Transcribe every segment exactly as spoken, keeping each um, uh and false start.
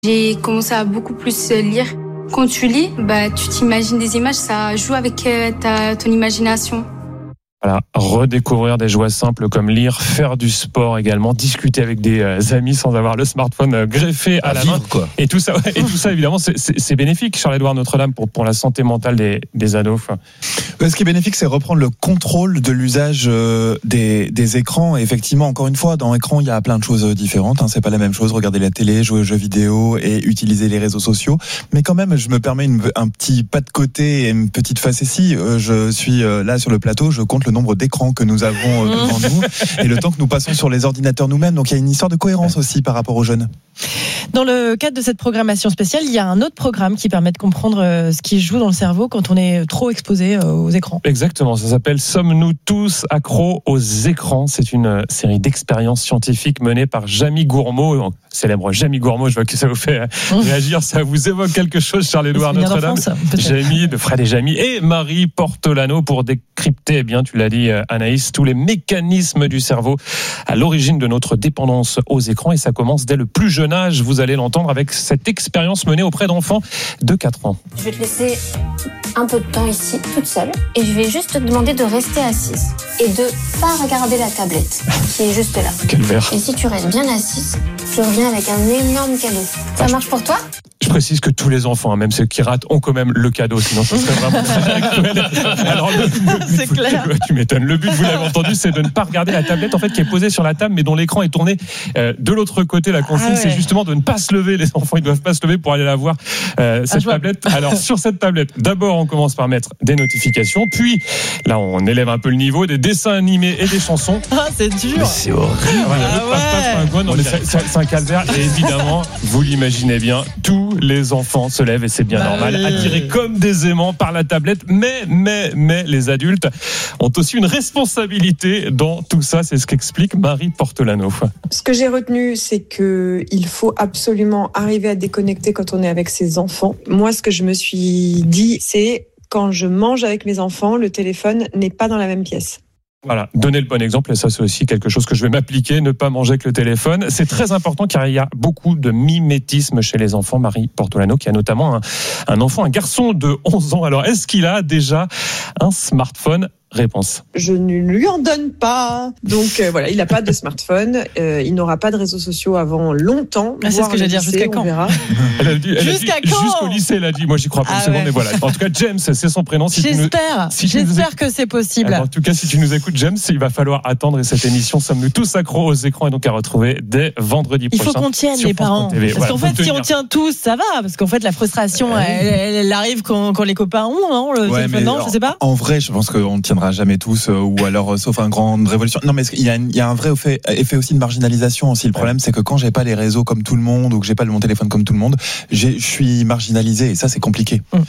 J'ai commencé à beaucoup plus lire. Quand tu lis, bah, tu t'imagines des images, ça joue avec ta, ton imagination. Voilà, redécouvrir des joies simples comme lire, faire du sport également, discuter avec des euh, amis sans avoir le smartphone euh, greffé à, à la vivre, main. Quoi. Et tout ça, ouais, et tout ça évidemment, c'est, c'est, c'est bénéfique, Charles-Édouard Notre-Dame, pour, pour la santé mentale des, des ados. Ce qui est bénéfique, c'est reprendre le contrôle de l'usage euh, des, des écrans. Et effectivement, encore une fois, dans l'écran, il y a plein de choses différentes. Hein, c'est pas la même chose, regarder la télé, jouer aux jeux vidéo et utiliser les réseaux sociaux. Mais quand même, je me permets une, un petit pas de côté et une petite facétie. Euh, je suis euh, là sur le plateau, je compte le nombre d'écrans que nous avons devant nous et le temps que nous passons sur les ordinateurs nous-mêmes. Donc il y a une histoire de cohérence aussi par rapport aux jeunes. Dans le cadre de cette programmation spéciale, il y a un autre programme qui permet de comprendre ce qui se joue dans le cerveau quand on est trop exposé aux écrans. Exactement, ça s'appelle « Sommes-nous tous accros aux écrans ?» C'est une série d'expériences scientifiques menées par Jamie Gourmaud, célèbre Jamie Gourmaud, je vois que ça vous fait réagir, ça vous évoque quelque chose, Charles-Édouard Notre-Dame. Jamie, de Fred et Jamie, et Marie Portolano pour décrypter, eh bien, tu l'as dit Anaïs, tous les mécanismes du cerveau à l'origine de notre dépendance aux écrans, et ça commence dès le plus jeune âge, vous allez l'entendre, avec cette expérience menée auprès d'enfants de quatre ans. Je vais te laisser un peu de temps ici, toute seule, et je vais juste te demander de rester assise et de pas regarder la tablette qui est juste là. Quel verre. Et si tu restes bien assise, je reviens avec un énorme cadeau. Ça marche pour toi ? Je précise que tous les enfants, même ceux qui ratent, ont quand même le cadeau, sinon ce serait vraiment très cruel. Alors, le, le, c'est clair. Tu m'étonnes. Le but, vous l'avez entendu, c'est de ne pas regarder la tablette en fait qui est posée sur la table, mais dont l'écran est tourné euh, de l'autre côté. La consigne, ah ouais. c'est justement de ne pas se lever. Les enfants, ils doivent pas se lever pour aller la voir euh, cette ah, tablette. Alors sur cette tablette, d'abord, on commence par mettre des notifications, puis là, on élève un peu le niveau, des dessins animés et des chansons. Ah, c'est dur. Mais c'est horrible. Voilà, ah, ouais. passe, passe, non, mais c'est, c'est, c'est un calvaire. Et évidemment, vous l'imaginez bien, tous les enfants se lèvent et c'est bien bah normal, oui. attirés comme des aimants par la tablette. Mais, mais, mais, les adultes ont aussi une responsabilité dans tout ça. C'est ce qu'explique Marie Portolano. Ce que j'ai retenu, c'est que il faut absolument arriver à déconnecter quand on est avec ses enfants. Moi, ce que je me suis dit, c'est quand je mange avec mes enfants, le téléphone n'est pas dans la même pièce. Voilà, donner le bon exemple, et ça c'est aussi quelque chose que je vais m'appliquer, ne pas manger avec le téléphone. C'est très important car il y a beaucoup de mimétisme chez les enfants. Marie Portolano qui a notamment un, un enfant, un garçon de onze ans. Alors est-ce qu'il a déjà un smartphone ? Réponse. Je ne lui en donne pas. Donc euh, voilà, il n'a pas de smartphone, euh, il n'aura pas de réseaux sociaux avant longtemps. Ah, c'est ce que j'allais dire, jusqu'à quand ? Elle a dit, elle jusqu'à a dit, quand Jusqu'au lycée, elle a dit. Moi, j'y crois pas ah une ouais. seconde, mais voilà. En tout cas, James, c'est son prénom. Si j'espère, nous, si j'espère nous... que c'est possible. Alors, en tout cas, si tu nous écoutes, James, il va falloir attendre. Et cette émission, sommes-nous tous accros aux écrans, et donc à retrouver dès vendredi prochain. Il faut qu'on tienne, les parents. Parce voilà, qu'en fait, si on tient tous, ça va. Parce qu'en fait, la frustration, ouais. elle, elle, elle arrive quand, quand les copains ont, non, le ouais, téléphone, non, je sais pas. En vrai, je pense qu'on ne tiendra jamais tous. Ou alors sauf une grande révolution. Non, mais il y a, il y a un vrai effet, effet aussi de marginalisation aussi. Le problème, c'est que quand j'ai pas les réseaux comme tout le monde ou que j'ai pas mon téléphone comme tout le monde, j'ai, je suis marginalisé et ça, c'est compliqué. Mmh.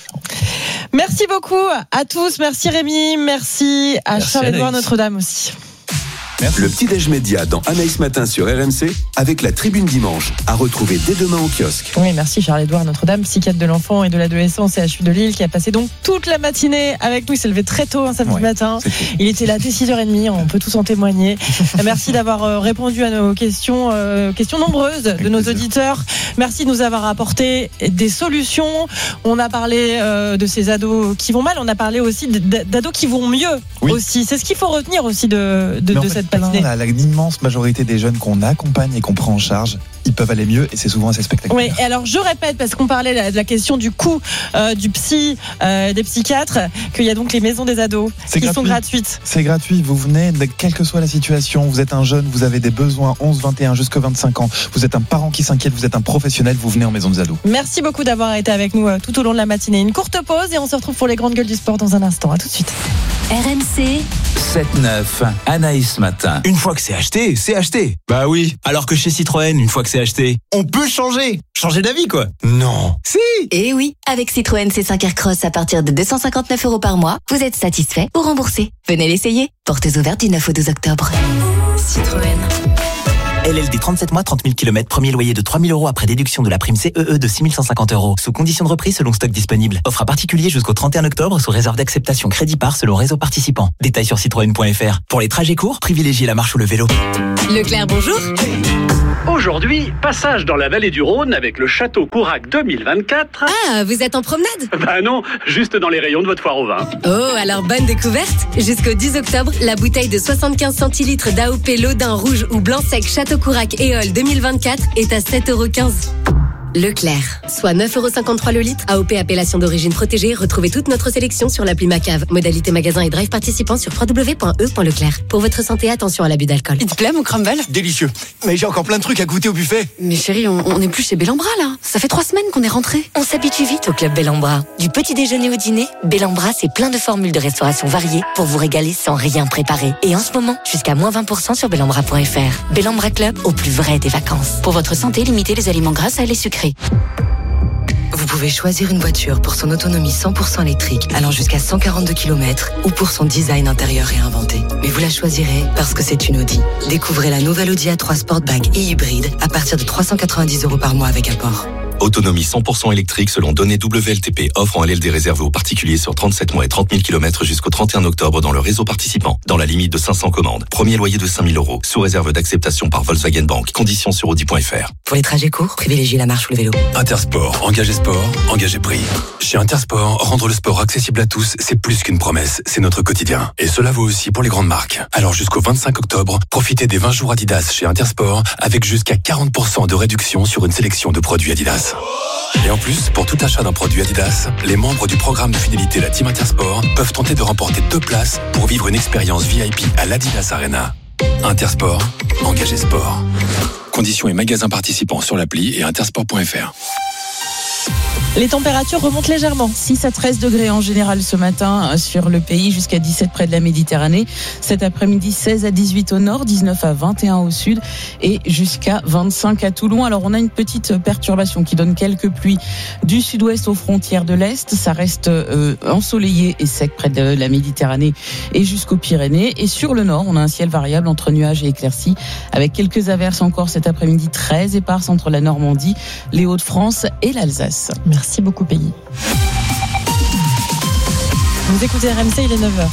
Merci beaucoup à tous. Merci Rémi. Merci à Merci Charles-Édouard Notre-Dame aussi. Merci. Le petit-déj média dans Anaïs Matin sur R M C avec la Tribune Dimanche à retrouver dès demain en kiosque. Oui, merci Charles-Édouard Notre-Dame, psychiatre de l'enfant et de l'adolescent au C H U de Lille, qui a passé donc toute la matinée avec nous. Il s'est levé très tôt un samedi ouais, matin. Il était là dès six heures trente, on peut tous en témoigner. Merci d'avoir répondu à nos questions, euh, questions nombreuses de nos auditeurs. Merci de nous avoir apporté des solutions. On a parlé euh, de ces ados qui vont mal, on a parlé aussi d'ados qui vont mieux oui. aussi. C'est ce qu'il faut retenir aussi de, de, de cette matinée. La, la, l'immense majorité des jeunes qu'on accompagne et qu'on prend en charge, ils peuvent aller mieux et c'est souvent assez spectaculaire. Oui, et alors je répète, parce qu'on parlait de la question du coût euh, du psy, euh, des psychiatres, qu'il y a donc les maisons des ados c'est qui gratuit. sont gratuites. C'est gratuit, vous venez, quelle que soit la situation, vous êtes un jeune, vous avez des besoins, onze, vingt et un jusqu'à vingt-cinq ans, vous êtes un parent qui s'inquiète, vous êtes un professionnel, vous venez en maison des ados. Merci beaucoup d'avoir été avec nous euh, tout au long de la matinée. Une courte pause et on se retrouve pour les grandes gueules du sport dans un instant. À tout de suite. R M C sept neuf, Anaïs Matin. Une fois que c'est acheté, c'est acheté. Bah oui. Alors que chez Citroën, une fois que c'est acheté, on peut changer. Changer d'avis, quoi. Non. Si. Eh oui. Avec Citroën C cinq Aircross à partir de deux cent cinquante-neuf euros par mois, vous êtes satisfait ou remboursé. Venez l'essayer. Portes ouvertes du neuf au douze octobre. Citroën. L L D trente-sept mois, trente mille kilomètres, premier loyer de trois mille euros après déduction de la prime C E E de six mille cent cinquante euros. Sous condition de reprise selon stock disponible. Offre à particulier jusqu'au trente et un octobre sous réserve d'acceptation crédit par selon réseau participant. Détails sur citroën point f r. Pour les trajets courts, privilégiez la marche ou le vélo. Leclerc, bonjour. Aujourd'hui, passage dans la vallée du Rhône avec le Château Courac deux mille vingt-quatre. Ah, vous êtes en promenade? Bah non, juste dans les rayons de votre foire au vin. Oh, alors bonne découverte. Jusqu'au dix octobre, la bouteille de soixante-quinze centilitres d'A O P Lodin rouge ou blanc sec Château Courac Éole deux mille vingt-quatre est à sept euros quinze. Leclerc, soit neuf euros cinquante-trois le litre. A O P appellation d'origine protégée. Retrouvez toute notre sélection sur l'appli Macave. Modalité magasin et drive participant sur w w w point e point leclerc. Pour votre santé, attention à l'abus d'alcool. Il te plaît mon crumble? Délicieux. Mais j'ai encore plein de trucs à goûter au buffet. Mais chérie, on, on est plus chez Bellambra là. Ça fait trois semaines qu'on est rentrés. On s'habitue vite au club Bellambra. Du petit déjeuner au dîner, Bellambra c'est plein de formules de restauration variées pour vous régaler sans rien préparer. Et en ce moment, jusqu'à moins vingt pour cent sur bellambra point f r. Bellambra Club, au plus vrai des vacances. Pour votre santé, limitez les aliments gras et les sucrés. Vous pouvez choisir une voiture pour son autonomie cent pour cent électrique allant jusqu'à cent quarante-deux kilomètres ou pour son design intérieur réinventé. Mais vous la choisirez parce que c'est une Audi. Découvrez la nouvelle Audi A trois Sportback et hybride à partir de trois cent quatre-vingt-dix euros par mois avec apport. Autonomie cent pour cent électrique selon données W L T P. Offre en L L D réservée aux particuliers sur trente-sept mois et trente mille kilomètres jusqu'au trente et un octobre dans le réseau participant. Dans la limite de cinq cents commandes. Premier loyer de cinq mille euros. Sous réserve d'acceptation par Volkswagen Bank. Conditions sur audi point f r. Pour les trajets courts, privilégiez la marche ou le vélo. Intersport, engagez sport, engagez prix. Chez Intersport, rendre le sport accessible à tous, c'est plus qu'une promesse, c'est notre quotidien. Et cela vaut aussi pour les grandes marques. Alors jusqu'au vingt-cinq octobre, profitez des vingt jours Adidas chez Intersport avec jusqu'à quarante pour cent de réduction sur une sélection de produits Adidas. Et en plus, pour tout achat d'un produit Adidas, les membres du programme de fidélité La Team Intersport peuvent tenter de remporter deux places pour vivre une expérience V I P à l'Adidas Arena. Intersport, engagez sport. Conditions et magasins participants sur l'appli et intersport point f r. Les températures remontent légèrement, six à treize degrés en général ce matin sur le pays, jusqu'à dix-sept près de la Méditerranée. Cet après-midi, seize à dix-huit au nord, dix-neuf à vingt et un au sud et jusqu'à vingt-cinq à Toulon. Alors on a une petite perturbation qui donne quelques pluies du sud-ouest aux frontières de l'Est. Ça reste euh, ensoleillé et sec près de la Méditerranée et jusqu'aux Pyrénées. Et sur le nord, on a un ciel variable entre nuages et éclaircies avec quelques averses encore cet après-midi très éparses entre la Normandie, les Hauts-de-France et l'Alsace. Merci beaucoup, Pays. Vous écoutez R M C, il est neuf heures.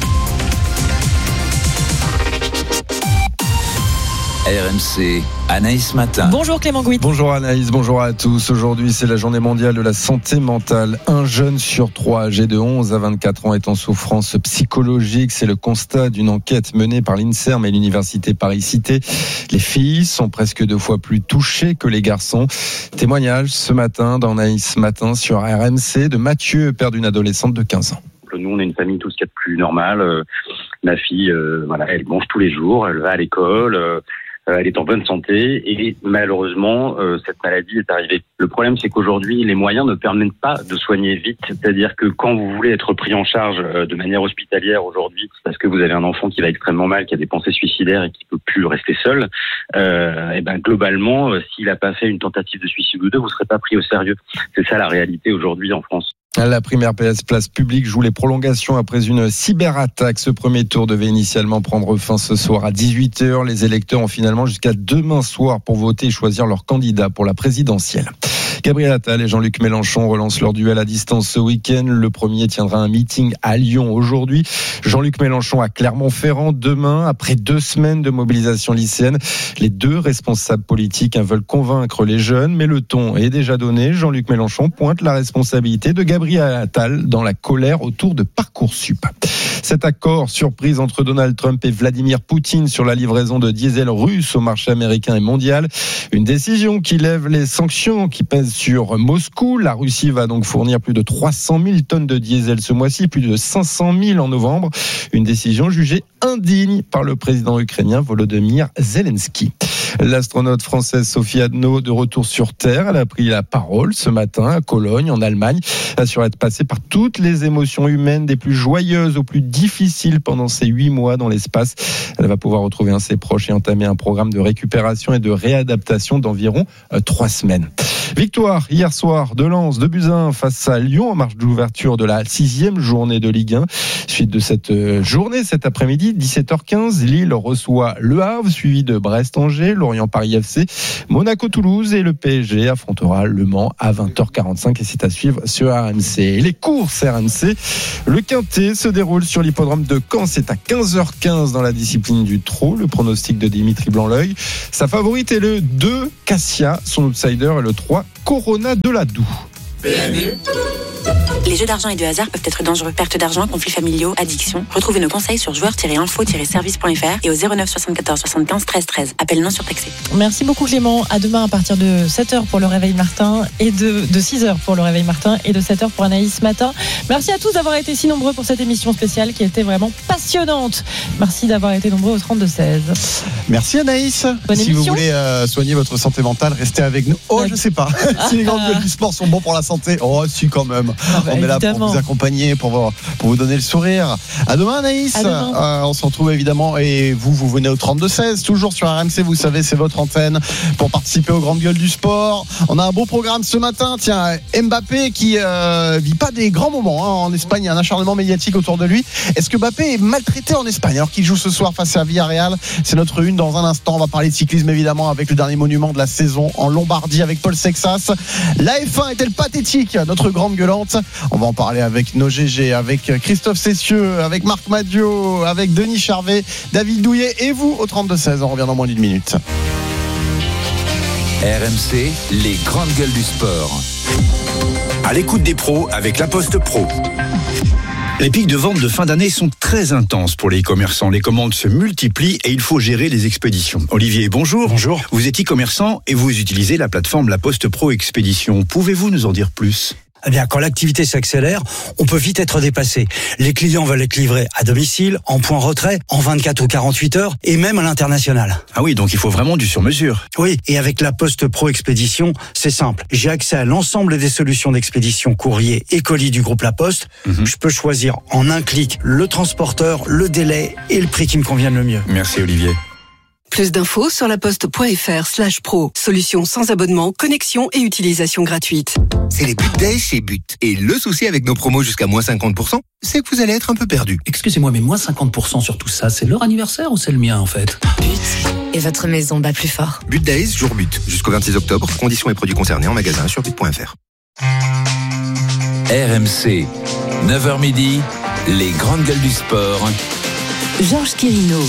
R M C, Anaïs Matin. Bonjour Clément Gouit. Bonjour Anaïs, bonjour à tous. Aujourd'hui, c'est la journée mondiale de la santé mentale. Un jeune sur trois âgé de onze à vingt-quatre ans est en souffrance psychologique. C'est le constat d'une enquête menée par l'INSERM et l'Université Paris-Cité. Les filles sont presque deux fois plus touchées que les garçons. Témoignage ce matin dans Anaïs Matin sur R M C de Mathieu, père d'une adolescente de quinze ans. Nous, on est une famille tout ce qu'il y a de plus normal. Euh, ma fille, euh, voilà, elle mange tous les jours, elle va à l'école, euh, elle est en bonne santé et malheureusement, euh, cette maladie est arrivée. Le problème, c'est qu'aujourd'hui, les moyens ne permettent pas de soigner vite. C'est-à-dire que quand vous voulez être pris en charge euh, de manière hospitalière aujourd'hui, parce que vous avez un enfant qui va extrêmement mal, qui a des pensées suicidaires et qui peut plus rester seul, euh, et ben globalement, euh, s'il n'a pas fait une tentative de suicide ou deux, vous ne serez pas pris au sérieux. C'est ça la réalité aujourd'hui en France. La primaire P S Place Publique joue les prolongations après une cyberattaque. Ce premier tour devait initialement prendre fin ce soir à dix-huit heures. Les électeurs ont finalement jusqu'à demain soir pour voter et choisir leur candidat pour la présidentielle. Gabriel Attal et Jean-Luc Mélenchon relancent leur duel à distance ce week-end. Le premier tiendra un meeting à Lyon aujourd'hui. Jean-Luc Mélenchon à Clermont-Ferrand demain. Après deux semaines de mobilisation lycéenne, les deux responsables politiques veulent convaincre les jeunes, mais le ton est déjà donné. Jean-Luc Mélenchon pointe la responsabilité de Gabriel Attal dans la colère autour de Parcoursup. Cet accord surprise entre Donald Trump et Vladimir Poutine sur la livraison de diesel russe au marché américain et mondial. Une décision qui lève les sanctions qui pèsent sur Moscou. La Russie va donc fournir plus de trois cent mille tonnes de diesel ce mois-ci, plus de cinq cent mille en novembre. Une décision jugée indigne par le président ukrainien Volodymyr Zelensky. L'astronaute française Sophie Adno de retour sur Terre, elle a pris la parole ce matin à Cologne, en Allemagne, assure être passée par toutes les émotions humaines, des plus joyeuses aux plus difficiles pendant ces huit mois dans l'espace. Elle va pouvoir retrouver un de ses proches et entamer un programme de récupération et de réadaptation d'environ euh, trois semaines. Victoire hier soir de Lens, de Buzyn face à Lyon en marche d'ouverture de la sixième journée de Ligue un. Suite de cette journée cet après-midi, après-midi, dix-sept heures quinze, Lille reçoit Le Havre, suivi de Brest-Angers, Lorient-Paris F C, Monaco-Toulouse et le P S G affrontera Le Mans à vingt heures quarante-cinq et c'est à suivre sur R M C. Les courses R M C, le Quintet se déroule sur l'hippodrome de Caen, c'est à quinze heures quinze dans la discipline du trot, le pronostic de Dimitri Blanc-L'Oeil. Sa favorite est le deux, Cassia, son outsider est le trois, Corona de la Doue. Les jeux d'argent et de hasard peuvent être dangereux. Perte d'argent, conflits familiaux, addiction. Retrouvez nos conseils sur joueurs tiret info tiret service point f r et au zéro neuf soixante-quatorze soixante-quinze treize treize. Appel non surtaxé. Merci beaucoup Clément. À demain à partir de sept heures pour le réveil Martin et de, de six heures pour le réveil Martin et de sept heures pour Anaïs Matin. Merci à tous d'avoir été si nombreux pour cette émission spéciale qui était vraiment passionnante. Merci d'avoir été nombreux au trente-deux seize. Merci Anaïs. Bonne si émission. vous voulez euh, soigner votre santé mentale, restez avec nous. Oh, je sais pas. Si les grandes gueules du sport sont bons pour la santé, oh si quand même. Ah bah, on est là évidemment. pour vous accompagner, pour vous, pour vous donner le sourire. À demain Anaïs. À demain. Euh, on se retrouve évidemment et vous, vous venez au trente-deux seize, toujours sur R M C, vous savez, c'est votre antenne pour participer aux grandes gueules du sport. On a un beau programme ce matin. Tiens, Mbappé qui euh, vit pas des grands moments hein. En Espagne, il y a un acharnement médiatique autour de lui. Est-ce que Mbappé est maltraité en Espagne alors qu'il joue ce soir face à Villarreal? C'est notre une dans un instant. On va parler de cyclisme évidemment avec le dernier monument de la saison en Lombardie avec Paul Sexas. La F un est-elle pathétique? Notre grande gueulante. On va en parler avec nos G G, avec Christophe Cessieux, avec Marc Madiot, avec Denis Charvet, David Douillet et vous au trente-deux seize. On revient dans moins d'une minute. R M C, les grandes gueules du sport. À l'écoute des pros avec La Poste Pro. Les pics de vente de fin d'année sont très intenses pour les commerçants. Les commandes se multiplient et il faut gérer les expéditions. Olivier, bonjour. Bonjour. Vous êtes e-commerçant et vous utilisez la plateforme La Poste Pro Expédition. Pouvez-vous nous en dire plus ? Eh bien, quand l'activité s'accélère, on peut vite être dépassé. Les clients veulent être livrés à domicile, en point retrait, en vingt-quatre ou quarante-huit heures, et même à l'international. Ah oui, donc il faut vraiment du sur-mesure. Oui, et avec la Poste Pro Expédition, c'est simple. J'ai accès à l'ensemble des solutions d'expédition courrier et colis du groupe La Poste. Mm-hmm. Je peux choisir en un clic le transporteur, le délai et le prix qui me convienne le mieux. Merci Olivier. Plus d'infos sur laposte.fr slash pro. Solution sans abonnement, connexion et utilisation gratuite. C'est les But Days chez But. Et le souci avec nos promos jusqu'à moins cinquante pour cent, c'est que vous allez être un peu perdu. Excusez-moi, mais moins cinquante pour cent sur tout ça, c'est leur anniversaire ou c'est le mien en fait? But. Et votre maison bat plus fort. But Days, jour but. Jusqu'au vingt-six octobre. Conditions et produits concernés en magasin sur but point f r. R M C, neuf heures midi, les grandes gueules du sport. Georges Quirino.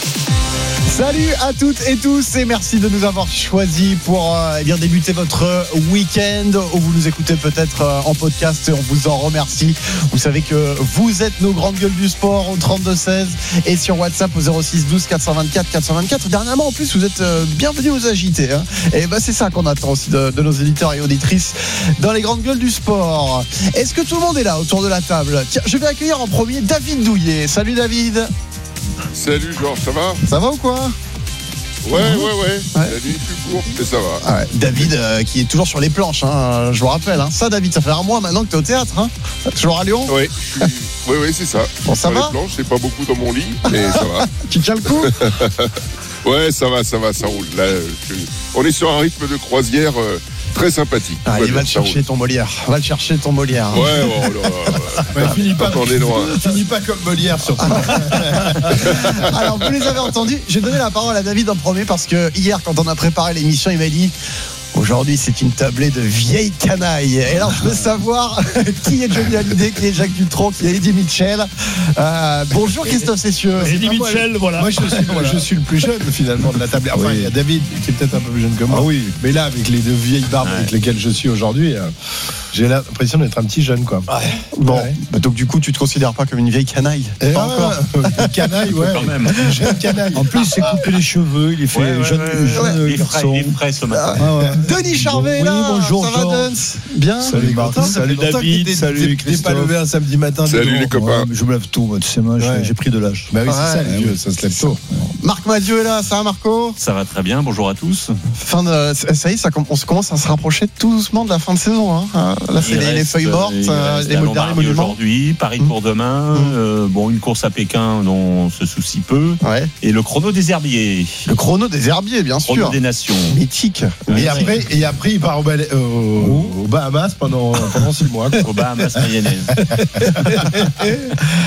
Salut à toutes et tous et merci de nous avoir choisis pour euh, eh bien débuter votre week-end où vous nous écoutez peut-être euh, en podcast et on vous en remercie. Vous savez que vous êtes nos grandes gueules du sport au trente-deux seize et sur WhatsApp au zéro six douze quatre cent vingt-quatre quatre cent vingt-quatre. Dernièrement en plus vous êtes euh, bienvenus aux agités hein. Et ben c'est ça qu'on attend aussi de, de nos éditeurs et auditrices dans les grandes gueules du sport. Est-ce que tout le monde est là autour de la table? Tiens, je vais accueillir en premier David Douillet. Salut David. Salut Georges, ça va? Ça va ou quoi? Ouais, ouais, ouais, ouais. La nuit est plus courte, mais ça va. Ah ouais. David euh, qui est toujours sur les planches, hein, je vous rappelle. Hein. Ça, David, ça fait un mois maintenant que tu es au théâtre. Hein. Toujours à Lyon? Oui, je suis... oui, oui, c'est ça. Bon, ça sur va? les planches, c'est pas beaucoup dans mon lit, mais ça va. Tu tiens le coup? Ouais, ça va, ça va, ça roule. Là, je... On est sur un rythme de croisière euh, très sympathique. Ah, il va le chercher roule. ton Molière. Va le chercher ton Molière. Ouais, oh là, là. Ouais, finis pas, on est loin. Finis pas comme Molière surtout. Alors vous les avez entendus. J'ai donné la parole à David en premier parce que hier, quand on a préparé l'émission, il m'a dit. Aujourd'hui, c'est une tablée de vieilles canailles. Et alors, je veux savoir qui est Johnny Hallyday, qui est Jacques Dutronc, qui est Eddie Mitchell. Euh, bonjour Christophe Cessieux. Eddie Mitchell, voilà. Moi, je suis, voilà. je suis le plus jeune finalement de la tablée. Enfin, oui. Il y a David qui est peut-être un peu plus jeune que moi. Ah oui. Mais là, avec les deux vieilles barbes ouais. avec lesquelles je suis aujourd'hui, euh, j'ai l'impression d'être un petit jeune, quoi. Ouais. Bon, ouais. Bah, donc du coup, tu te considères pas comme une vieille canaille? Et pas ah, encore. Une canaille, ouais. Quand même. Une jeune canaille. En plus, il s'est coupé les cheveux, il est fait ouais, ouais, jeune, ouais, jeune ouais. garçon. Il est frais ce matin. Ah, ouais. Denis Charvet, bon, là. Oui, bonjour, ça va, Dance? Bien. Salut, Martin. Salut, David. Salut, Christophe. T'es pas levé un samedi matin. Salut, les copains. Je me lève tôt, moi, tu sais, moi, ouais. j'ai pris de l'âge. Bah oui, c'est ça, les vieux, ça se lève tôt. Marc Madiot est là, ça va, Marco? Ça va très bien, bonjour à tous. Fin de, ça y est, ça, on commence à se rapprocher tout doucement de la fin de saison. Hein. Là, c'est les, les feuilles mortes, les derniers monuments. Aujourd'hui, Paris mmh. pour demain, mmh. euh, bon, une course à Pékin dont on se soucie peu, ouais. et le chrono des herbiers. Le chrono des herbiers, bien sûr. Le chrono des nations. Mythique. Et après, et après, il part au, balai, euh, au, au Bahamas pendant, pendant six mois. Au Bahamas mayonnaise.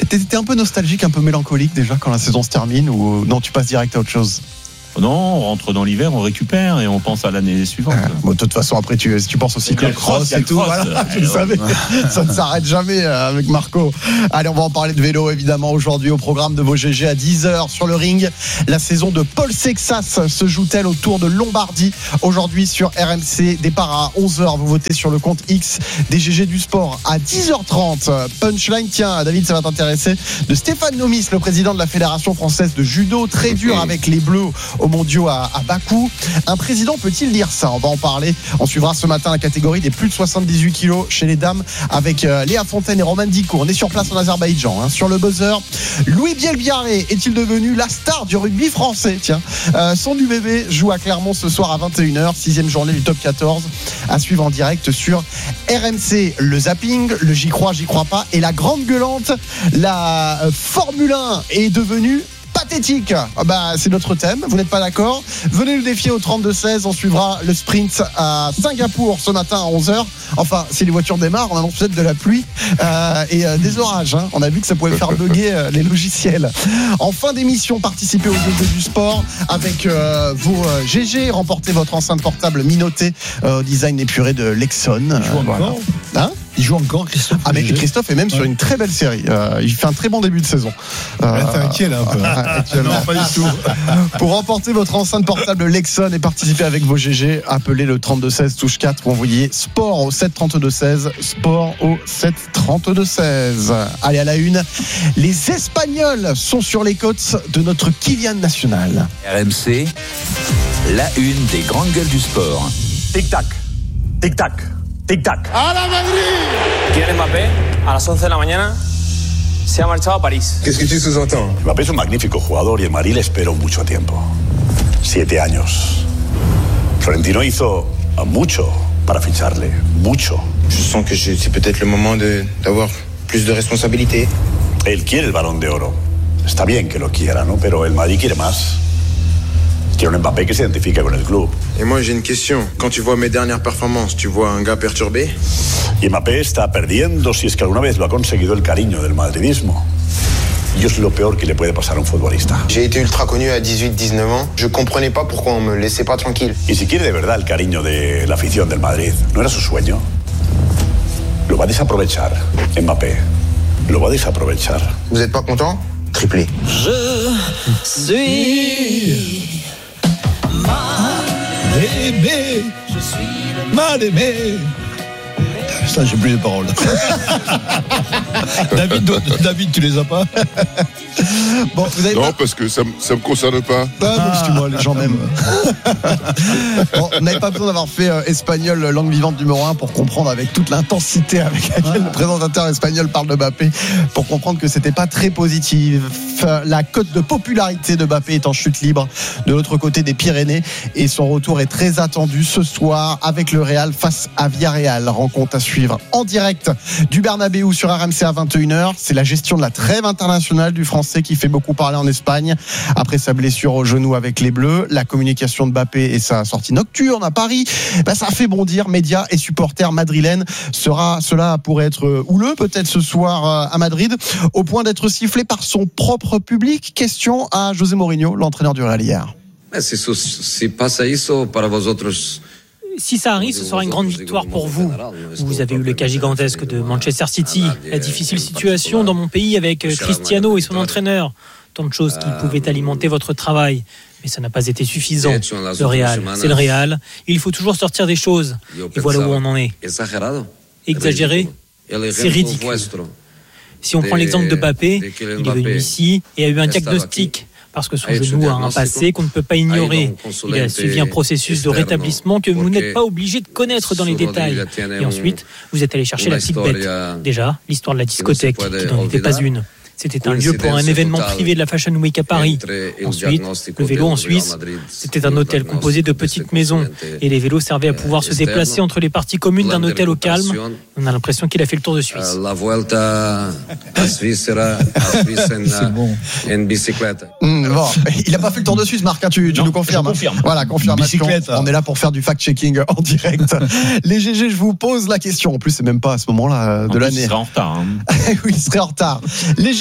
T'es un peu nostalgique, un peu mélancolique déjà quand la saison se termine ou non, tu passes direct à autre chose? Non, on rentre dans l'hiver, on récupère et on pense à l'année suivante. Euh, bon, de toute façon, après, tu, tu penses au cyclo-cross et tout. Cross, voilà, tu le savais. Ça ne s'arrête jamais avec Marco. Allez, on va en parler de vélo, évidemment, aujourd'hui au programme de vos G G à dix heures sur le ring. La saison de Paul Sexas se joue-t-elle au Tour de Lombardie aujourd'hui sur R M C? Départ à onze heures. Vous votez sur le compte X des G G du sport à dix heures trente. Punchline, tiens, David, ça va t'intéresser, de Stéphane Nomis, le président de la Fédération française de judo, très dur avec les Bleus aux mondiaux à, à Bakou. Un président peut-il dire ça? On va en parler. On suivra ce matin la catégorie des plus de soixante-dix-huit kilos chez les dames avec euh, Léa Fontaine et Romane Dicot. On est sur place en Azerbaïdjan. Hein. Sur le buzzer, Louis Bielbiarré est-il devenu la star du rugby français? Tiens, euh, son U B B joue à Clermont ce soir à vingt et une heures, sixième journée du top quatorze, à suivre en direct sur R M C. Le zapping, le j'y crois, j'y crois pas, et la grande gueulante, la euh, Formule un est devenue pathétique. Ah bah, c'est notre thème, vous n'êtes pas d'accord? Venez le défier au trente-deux seize. On suivra le sprint à Singapour ce matin à onze heures. Enfin, si les voitures démarrent, on annonce peut-être de la pluie euh, et euh, des orages. Hein. On a vu que ça pouvait faire bugger euh, les logiciels. En fin d'émission, participez au G G du sport avec euh, vos euh, G G. Remportez votre enceinte portable Minoté euh, au design épuré de Lexon. Il joue voilà. encore Hein Il joue encore, Christophe? Ah, mais Christophe est même ouais. sur une très belle série. Euh, il fait un très bon début de saison. Euh, T'es inquiet là un peu. Actuellement. Non, pas du tout. Pour remporter votre enceinte portable Lexon et participer avec vos G G, appelez le trente-deux seize touche quatre ou envoyez sport au sept trente-deux seize. Sport au sept trente-deux seize. Allez, à la une. Les Espagnols sont sur les côtes de notre Kylian national. R M C, la une des grandes gueules du sport. Tic-tac, tic-tac, tic-tac. ¡A la Madrid! Kylian Mbappé, a las once de la mañana, se ha marchado a París. Qu'est-ce que tu sous-entends? Mbappé es un magnífico jugador y el Madrid le esperó mucho tiempo. Siete años. Florentino hizo mucho para ficharle, mucho. Je sens que je, c'est peut-être le moment de, d'avoir plus de responsabilités. Él quiere el Balón de Oro. Está bien que lo quiera, ¿no? Pero el Madrid quiere más. Quiere un Mbappé que se identifique con el club. Et moi, j'ai une question. Quand tu vois mes dernières performances, tu vois un gars perturbé? Y Mbappé está perdiendo si es que alguna vez lo ha conseguido el cariño del madridismo. Y es lo peor que le puede pasar a un futbolista. J'ai été ultra connu à dix-huit dix-neuf ans. Je comprenais pas pourquoi on me laissait pas tranquille. Y si quiere de verdad el cariño de la afición del Madrid, ¿no era su sueño? Lo va a desaprovechar, Mbappé. Lo va a desaprovechar. Vous êtes pas content? Triplé. Je suis mal aimé. Je suis mal aimé. Ça, j'ai plus les paroles. David, David, tu les as pas? Bon, vous avez non, pas... parce que ça ne me concerne pas. Ah, ah, excuse-moi, les gens m'aiment. Bon, vous n'avez pas besoin d'avoir fait euh, espagnol langue vivante numéro un pour comprendre avec toute l'intensité avec laquelle le présentateur espagnol parle de Mbappé, pour comprendre que c'était pas très positif. La cote de popularité de Mbappé est en chute libre de l'autre côté des Pyrénées et son retour est très attendu ce soir avec le Real face à Villarreal. Rencontre à suivre en direct du Bernabéu sur R M C à vingt et une heures. C'est la gestion de la trêve internationale du Français qui fait beaucoup parler en Espagne après sa blessure au genou avec les Bleus. La communication de Mbappé et sa sortie nocturne à Paris, ben ça a fait bondir médias et supporters madrilènes. Sera, cela pourrait être houleux peut-être ce soir à Madrid, au point d'être sifflé par son propre public. Question à José Mourinho, l'entraîneur du Real hier. Si pasa eso para vosotros. Si ça arrive, ce sera une grande victoire pour vous. Vous avez eu le cas gigantesque de Manchester City, la difficile situation dans mon pays avec Cristiano et son entraîneur. Tant de choses qui pouvaient alimenter votre travail. Mais ça n'a pas été suffisant. Le Real, c'est le Real. Il faut toujours sortir des choses. Et voilà où on en est. Exagéré, c'est ridicule. Si on prend l'exemple de Mbappé, il est venu ici et a eu un diagnostic. Parce que son genou a un passé qu'on ne peut pas ignorer. Il a suivi un processus de rétablissement que vous n'êtes pas obligé de connaître dans les détails. Et ensuite, vous êtes allé chercher la petite bête. Déjà, l'histoire de la discothèque, qui n'en était pas une. C'était un lieu pour un événement privé de la Fashion Week à Paris. Ensuite, le vélo en Suisse, c'était un hôtel composé de petites maisons. Et les vélos servaient à pouvoir se déplacer entre les parties communes d'un hôtel au calme. On a l'impression qu'il a fait le tour de Suisse. La Vuelta à Svizzera, à Suisse en, en bicyclette. Mmh, bon, il n'a pas fait le tour de Suisse, Marc, hein, tu, tu non, nous confirmes. Confirme. Voilà, confirmation. Bicyclette, on est là pour faire du fact-checking en direct. Les G G, je vous pose la question. En plus, c'est même pas à ce moment-là de en l'année. Il serait en retard. Hein. Oui, il serait en retard. Les G G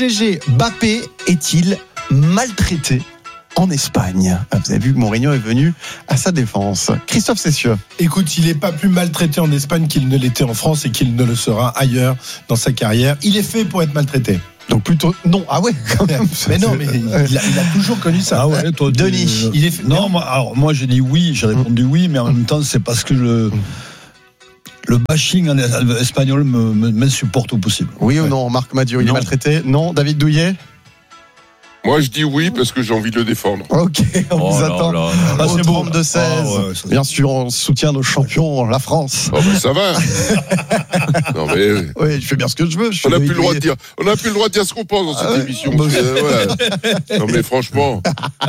G G, Mbappé est-il maltraité en Espagne? Vous avez vu que Mourinho est venu à sa défense. Christophe Cessieux. Écoute, il n'est pas plus maltraité en Espagne qu'il ne l'était en France et qu'il ne le sera ailleurs dans sa carrière. Il est fait pour être maltraité. Donc plutôt non. Ah ouais, quand même. Mais non, mais il a, il a toujours connu ça. Ah ouais, toi, Denis, tu... il est fait... Non, moi, alors moi j'ai dit oui, j'ai répondu oui, mais en même temps c'est parce que le le bashing en espagnol me, me, m'insupporte au possible. Oui ou non, Marc Madiot, il non. est maltraité? Non, David Douillet? Moi, je dis oui parce que j'ai envie de le défendre. Ok, on oh vous là attend là là. Au trente-deux seize. Oh ouais, bien sûr, on soutient nos champions, la France. Oh ben ça va. Non mais oui, je fais bien ce que je veux. Je on n'a plus le droit de dire. On n'a plus le droit de dire ce qu'on pense dans cette ah, émission. Bah, euh, voilà. Non mais franchement.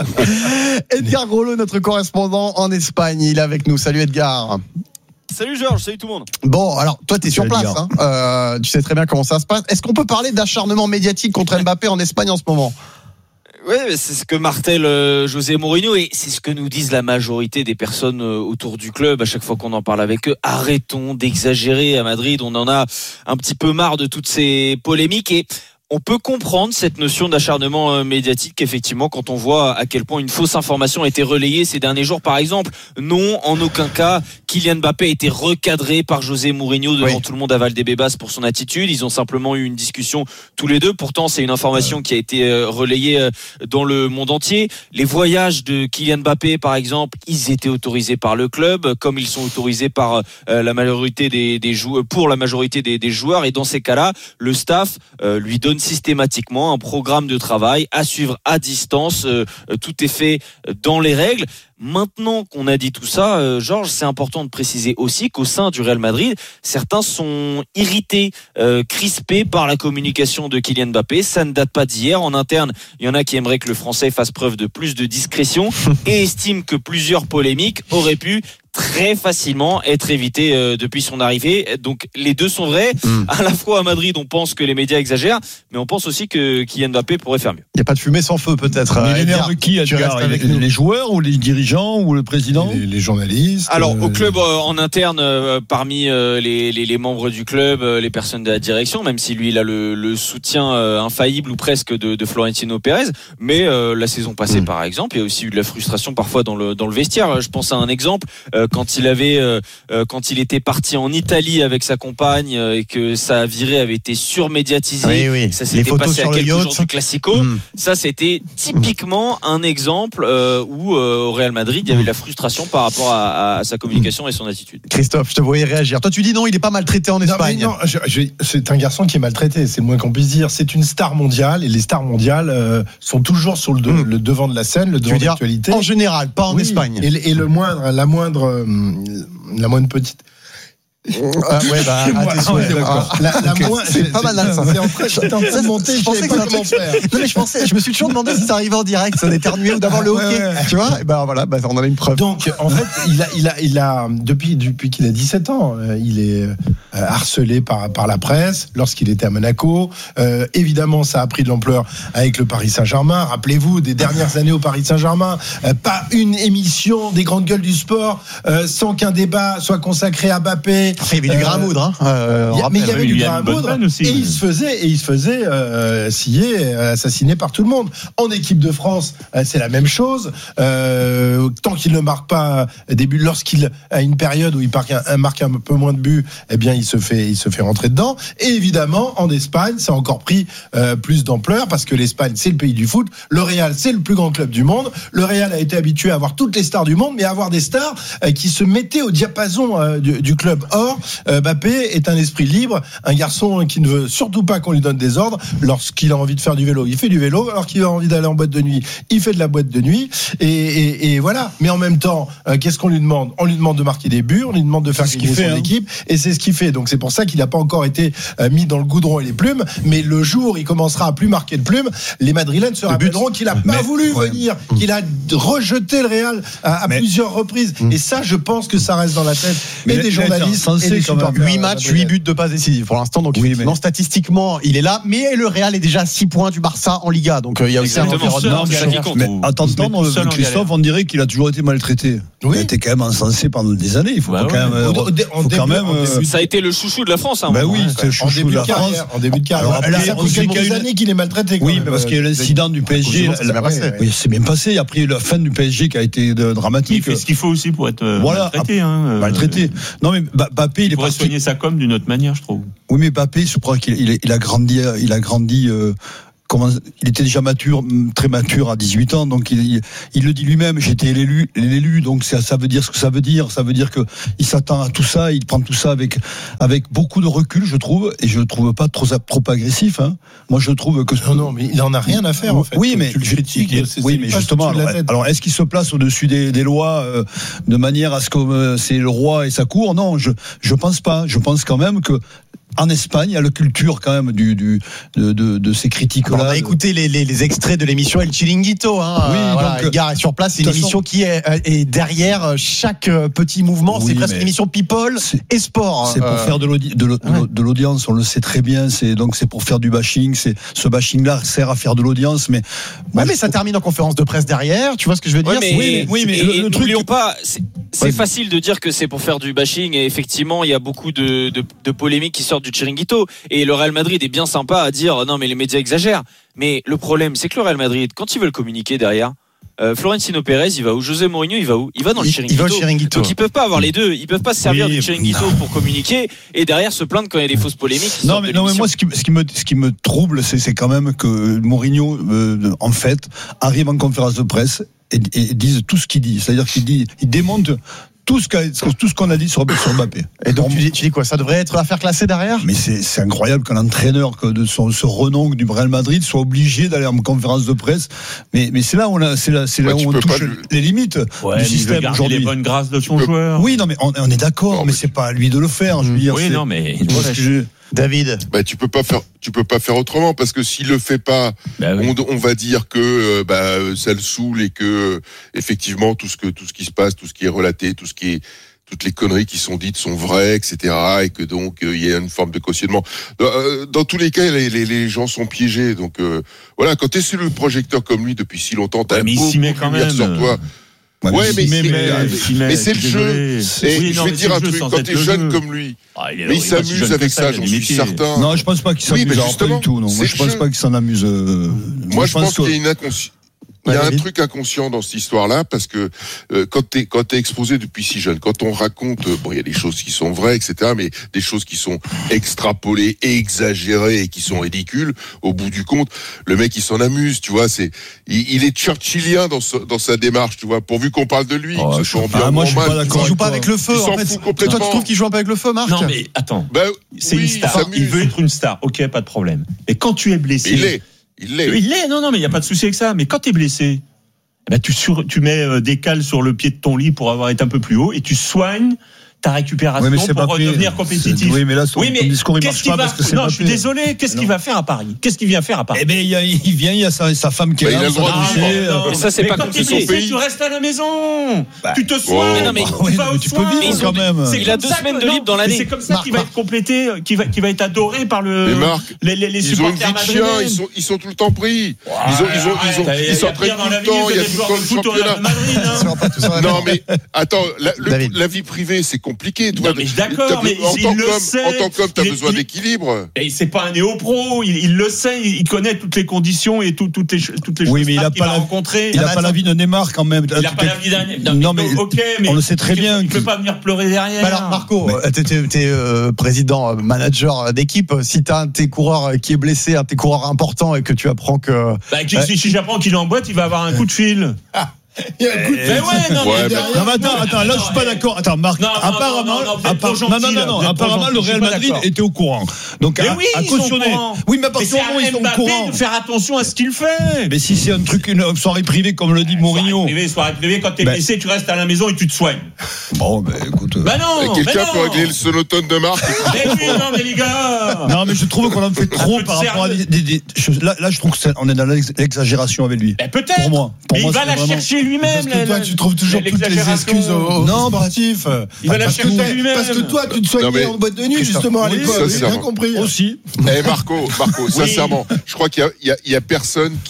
Edgar Grolot, notre correspondant en Espagne, il est avec nous. Salut Edgar. Salut Georges, salut tout le monde. Bon, alors toi t'es sur place, hein. euh, tu sais très bien comment ça se passe. Est-ce qu'on peut parler d'acharnement médiatique contre Mbappé en Espagne en ce moment? Oui, c'est ce que martèle euh, José Mourinho et c'est ce que nous disent la majorité des personnes euh, autour du club à chaque fois qu'on en parle avec eux. Arrêtons d'exagérer à Madrid, on en a un petit peu marre de toutes ces polémiques et on peut comprendre cette notion d'acharnement médiatique, effectivement, quand on voit à quel point une fausse information a été relayée ces derniers jours. Par exemple, non, en aucun cas, Kylian Mbappé a été recadré par José Mourinho devant oui. tout le monde à Valdebebas pour son attitude. Ils ont simplement eu une discussion tous les deux. Pourtant, c'est une information qui a été relayée dans le monde entier. Les voyages de Kylian Mbappé, par exemple, ils étaient autorisés par le club, comme ils sont autorisés par la majorité des, des joueurs, pour la majorité des, des joueurs. Et dans ces cas-là, le staff euh, lui donne systématiquement un programme de travail à suivre à distance. Euh, tout est fait dans les règles. Maintenant qu'on a dit tout ça, euh, Georges, c'est important de préciser aussi qu'au sein du Real Madrid, certains sont irrités, euh, crispés par la communication de Kylian Mbappé. Ça ne date pas d'hier. En interne, il y en a qui aimeraient que le Français fasse preuve de plus de discrétion et estiment que plusieurs polémiques auraient pu très facilement être évité euh, depuis son arrivée. Donc les deux sont vrais. Mm. À la fois à Madrid, on pense que les médias exagèrent, mais on pense aussi que Kylian Mbappé pourrait faire mieux. Il n'y a pas de fumée sans feu peut-être. Mais il énerve qui, Edgar, les, les joueurs ou les dirigeants ou le président? Les, les journalistes. Alors euh... au club euh, en interne, euh, parmi euh, les, les, les membres du club, euh, les personnes de la direction, même si lui il a le, le soutien euh, infaillible ou presque de, de Florentino Pérez, mais euh, la saison passée mm. par exemple, il y a aussi eu de la frustration parfois dans le, dans le vestiaire. Je pense à un exemple. Euh, quand il avait euh, quand il était parti en Italie avec sa compagne euh, et que sa virée avait été surmédiatisée, oui, oui. ça s'était passé à quelques jours du Classico. Mmh. Ça c'était typiquement un exemple euh, où euh, au Real Madrid il y avait de la frustration par rapport à, à sa communication et son attitude. Christophe, je te voyais réagir. Toi tu dis non, il n'est pas maltraité en Espagne. Non, non je, je, c'est un garçon qui est maltraité, c'est le moins qu'on puisse dire. C'est une star mondiale et les stars mondiales euh, sont toujours sur le, de, mmh. le devant de la scène, le devant de l'actualité. En général, pas en oui, Espagne. Et, et le moindre, la moindre euh, la moindre petite. Ah ouais bah à tes souhaits. La, la okay. moins, c'est, c'est pas mal ça. C'est en train, c'est en train de monter. Je pensais pas comment faire. Non mais je pensais, je me suis toujours demandé si ça arrivait en direct, ça d'éternuer ou d'avoir le hockey. Ouais, ouais. Tu vois, et ben voilà, bah, on en a une preuve. Donc en fait, il a, il a, il a depuis depuis qu'il a dix-sept ans, il est harcelé par par la presse lorsqu'il était à Monaco. Euh, évidemment, ça a pris de l'ampleur avec le Paris Saint-Germain. Rappelez-vous des dernières années au Paris Saint-Germain, euh, pas une émission des grandes gueules du sport euh, sans qu'un débat soit consacré à Mbappé. Enfin, il y avait du grain à moudre, hein. Euh, y a, mais il y avait du grain à moudre aussi, et il se faisait et il se faisait euh, scier, assassiner par tout le monde. En équipe de France, euh, c'est la même chose. Euh, tant qu'il ne marque pas des buts, lorsqu'il a une période où il marque un, marque un peu moins de buts, eh bien il se fait, il se fait rentrer dedans. Et évidemment, en Espagne, ça a encore pris euh, plus d'ampleur parce que l'Espagne, c'est le pays du foot. Le Real, c'est le plus grand club du monde. Le Real a été habitué à avoir toutes les stars du monde, mais à avoir des stars euh, qui se mettaient au diapason euh, du, du club. Or, euh, Mbappé est un esprit libre, un garçon qui ne veut surtout pas qu'on lui donne des ordres. Lorsqu'il a envie de faire du vélo, il fait du vélo. Alors qu'il a envie d'aller en boîte de nuit, il fait de la boîte de nuit. Et, et, et voilà. Mais en même temps, euh, qu'est-ce qu'on lui demande ? On lui demande de marquer des buts, on lui demande de faire gagner son hein. équipe, et c'est ce qu'il fait. Donc c'est pour ça qu'il n'a pas encore été euh, mis dans le goudron et les plumes. Mais le jour où il commencera à plus marquer de plumes, les Madrilènes se le rappelleront but. qu'il n'a pas mais, voulu ouais. venir, qu'il a rejeté le Real à, à plusieurs reprises. Mmh. Et ça, je pense que ça reste dans la tête mais et des journalistes et des supporters. huit matchs, huit buts de passes décisives pour l'instant. Donc oui, mais... statistiquement, il est là. Mais le Real est déjà à six points du Barça en Liga. Donc il y a aussi un environnement. Mais à t'entendre, Christophe, on dirait qu'il a toujours été maltraité. Oui. Il a été quand même encensé pendant des années. Il faut bah quand ouais. même. Au, au, au, faut quand même. Ça a été était le chouchou de la France. Hein, bah oui, ouais, c'est le chouchou de la France. En début de carrière. Alors, après, ça fait quelques années qu'il est maltraité. Oui, mais parce qu'il y a l'incident du P S G. Oui, c'est bien passé. Après, la fin du P S G qui a été dramatique. Il fait ce qu'il faut aussi pour être maltraité. Maltraité. Non, mais Mbappé, il est pourrait soigner sa com d'une autre manière, je trouve. Oui, mais Mbappé, je crois qu'il il a grandi, il a grandi. Euh, comment, il était déjà mature, très mature à dix-huit ans, donc il, il, il le dit lui-même. J'étais l'élu, l'élu, donc ça, ça veut dire ce que ça veut dire. Ça veut dire que il s'attend à tout ça, il prend tout ça avec avec beaucoup de recul, je trouve, et je le trouve pas trop trop agressif. Hein. Moi, je trouve que non, non, mais il en a rien à faire en fait. Oui, mais tu le critiques, je, c'est, oui, c'est mais justement, alors, alors est-ce qu'il se place au-dessus des, des lois euh, de manière à ce que euh, c'est le roi et sa cour? Non, je je pense pas. Je pense quand même que en Espagne, il y a la culture quand même du, du, de, de, de ces critiques-là. On a écouté les, les, les extraits de l'émission El Chiringuito. Hein. Oui, voilà, donc, Edgar est sur place. C'est une émission qui est, est derrière chaque petit mouvement. Oui, c'est presque une émission people et sport. C'est pour euh... faire de, l'audi- de, ouais. de l'audience. On le sait très bien. C'est donc c'est pour faire du bashing. C'est ce bashing-là sert à faire de l'audience, mais ouais, mais ça trouve... termine en conférence de presse derrière. Tu vois ce que je veux dire? Ouais, mais, oui, oui, mais et, le, et le truc. N'oublions pas. C'est, c'est ouais. facile de dire que c'est pour faire du bashing. Et effectivement, il y a beaucoup de, de, de polémiques qui sortent du Chiringuito. Et le Real Madrid est bien sympa à dire non mais les médias exagèrent. Mais le problème c'est que le Real Madrid, quand ils veulent communiquer derrière, euh, Florentino Pérez il va où, José Mourinho il va où? Il va dans le Chiringuito. Il va au Chiringuito. Donc ils peuvent pas avoir les deux. Ils peuvent pas se servir oui, du Chiringuito non. pour communiquer et derrière se plaindre quand il y a des fausses polémiques. Non mais non mais moi ce qui, ce qui me ce qui me trouble c'est c'est quand même que Mourinho euh, en fait arrive en conférence de presse et, et dise tout ce qu'il dit. C'est-à-dire qu'il dit il démonte tout ce, tout ce qu'on a dit sur, sur Mbappé. Et donc, tu dis, tu dis quoi? Ça devrait être affaire classée derrière? Mais c'est, c'est incroyable qu'un entraîneur que de son, ce renom du Real Madrid soit obligé d'aller en conférence de presse. Mais, mais c'est là où on, a, c'est là, c'est là ouais, où on touche le... les limites ouais, du système aujourd'hui. Les bonnes grâces de son joueur. Oui, non, mais on, on est d'accord, non, mais, mais c'est pas à lui de le faire. Je veux dire, oui, c'est... non, mais. Je... David, bah tu peux pas faire, tu peux pas faire autrement parce que s'il le fait pas, bah oui. on, on va dire que euh, bah ça le saoule et que euh, effectivement tout ce que tout ce qui se passe, tout ce qui est relaté, tout ce qui est toutes les conneries qui sont dites sont vraies, et cetera. Et que donc il euh, y a une forme de cautionnement. Dans, euh, dans tous les cas, les, les, les gens sont piégés. Donc euh, voilà, quand t'es sur le projecteur comme lui depuis si longtemps, t'as ouais, beaucoup de lumière sur toi. Ouais, ouais, mais, mais, mais, mais, mais c'est le jeu. Et oui, je vais te dire un truc, quand t'es jeune comme lui, ah, il est, mais il s'amuse avec ça, j'en suis certain. Non, je pense pas qu'il s'amuse. Oui, pas du tout. Non, moi, je pense pas qu'il s'en amuse. Euh, moi, je pense qu'il y a une inconscience. Il y a un truc inconscient dans cette histoire-là parce que euh, quand t'es quand t'es exposé depuis si jeune, quand on raconte, euh, bon, il y a des choses qui sont vraies, et cetera, mais des choses qui sont extrapolées, exagérées et qui sont ridicules. Au bout du compte, le mec il s'en amuse, tu vois. C'est il, il est churchillien dans sa, dans sa démarche, tu vois. Pourvu qu'on parle de lui, oh, que ce soit en bien ah, ou moi, en je suis mal. pas d'accord. Il joue pas avec le feu. Il s'en en fait. fout complètement. Toi, tu trouves qu'il joue pas avec le feu, Marc? Non, mais attends. Ben, c'est oui, une star. Il, il veut être une star. Ok, pas de problème. Et quand tu es blessé, mais il l'est. Il l'est. Il l'est. Non, non, mais il y a pas de souci avec ça. Mais quand t'es blessé. Ben, tu, sur, tu mets des cales sur le pied de ton lit pour avoir été un peu plus haut et tu soignes ta récupération oui, pour redevenir compétitif. Oui, mais là, son, oui, mais ton discours, il marche pas va, parce que c'est non, pas je suis désolé. Qu'est-ce non. qu'il va faire à Paris? Qu'est-ce qu'il vient faire à Paris? Eh ben, il, y a, il vient, il y a sa, sa femme qui bah, est là. Il a le droit de euh, ça, c'est mais pas quand tu es blessé, tu restes à la maison. Bah, tu te soignes. Oh, non, mais, oui, tu vas mais au tu peux vivre quand même. Il a deux semaines de libre dans l'année. C'est comme ça qu'il va être complété, qu'il va, qu'il va être adoré par le. Les, les, les supporters madrilènes. Ils sont, ils sont tout le temps pris. Ils ont, ils ont, ils ont, ils s'entraînent tout le temps. Il y a tout le temps le championnat. Non, mais attends, la vie privée, c'est compliqué. Non, mais d'accord, mais en tant, il le qu'homme, sait. en tant qu'homme, t'as il, besoin il, d'équilibre. Et c'est pas un néo-pro, il, il le sait, il connaît toutes les conditions et tout, toutes les, toutes les oui, choses mais il a qu'il pas va la, rencontrer. Il n'a pas la vie de Neymar quand même. Il n'a pas la vie d'un. Non, non, mais, ok, mais on le sait très il, bien. Il ne peut pas venir pleurer derrière. Bah alors, Marco, mais... t'es, t'es, t'es euh, président, manager d'équipe. Si t'as un de tes coureurs qui est blessé, un de tes coureurs importants et que tu apprends que. Bah, euh, si, si j'apprends qu'il est en boîte, il va avoir un coup de fil. Il y a un coup de mais ouais, non, ouais, mais derrière, non, mais attends, attends, là je suis pas d'accord. Attends, Marc, non, non, apparemment, non, non, non, appar- gentil, non, non, non, non, apparemment gentil, le Real Madrid était au courant. Donc, mais à, oui, à cautionner. Oui, mais à partir du moment où ils sont au courant. De faire attention à ce qu'il fait. Mais si c'est un truc, une soirée privée, comme le dit Mourinho. Soirée privée, soirée privée, quand t'es ben... blessé, tu restes à la maison et tu te soignes. Bon, ben écoute. Bah non, et quelqu'un peut régler le sonotone de Marc. Mais oui, non, mais les gars. Non, mais je trouve qu'on en fait trop par rapport à des. Là, je trouve qu'on est dans l'exagération avec lui. Peut-être. Pour moi. Mais il va la chercher lui-même. Tu trouves toujours toutes les excuses au non, Bratif. Il va la chercher lui-même. Parce que toi, tu te soignais en boîte de nuit, justement, à l'époque. J'ai bien compris. Aussi. Eh, Marco, Marco, sincèrement, je crois qu'il y a, il y a, il y a personne qui,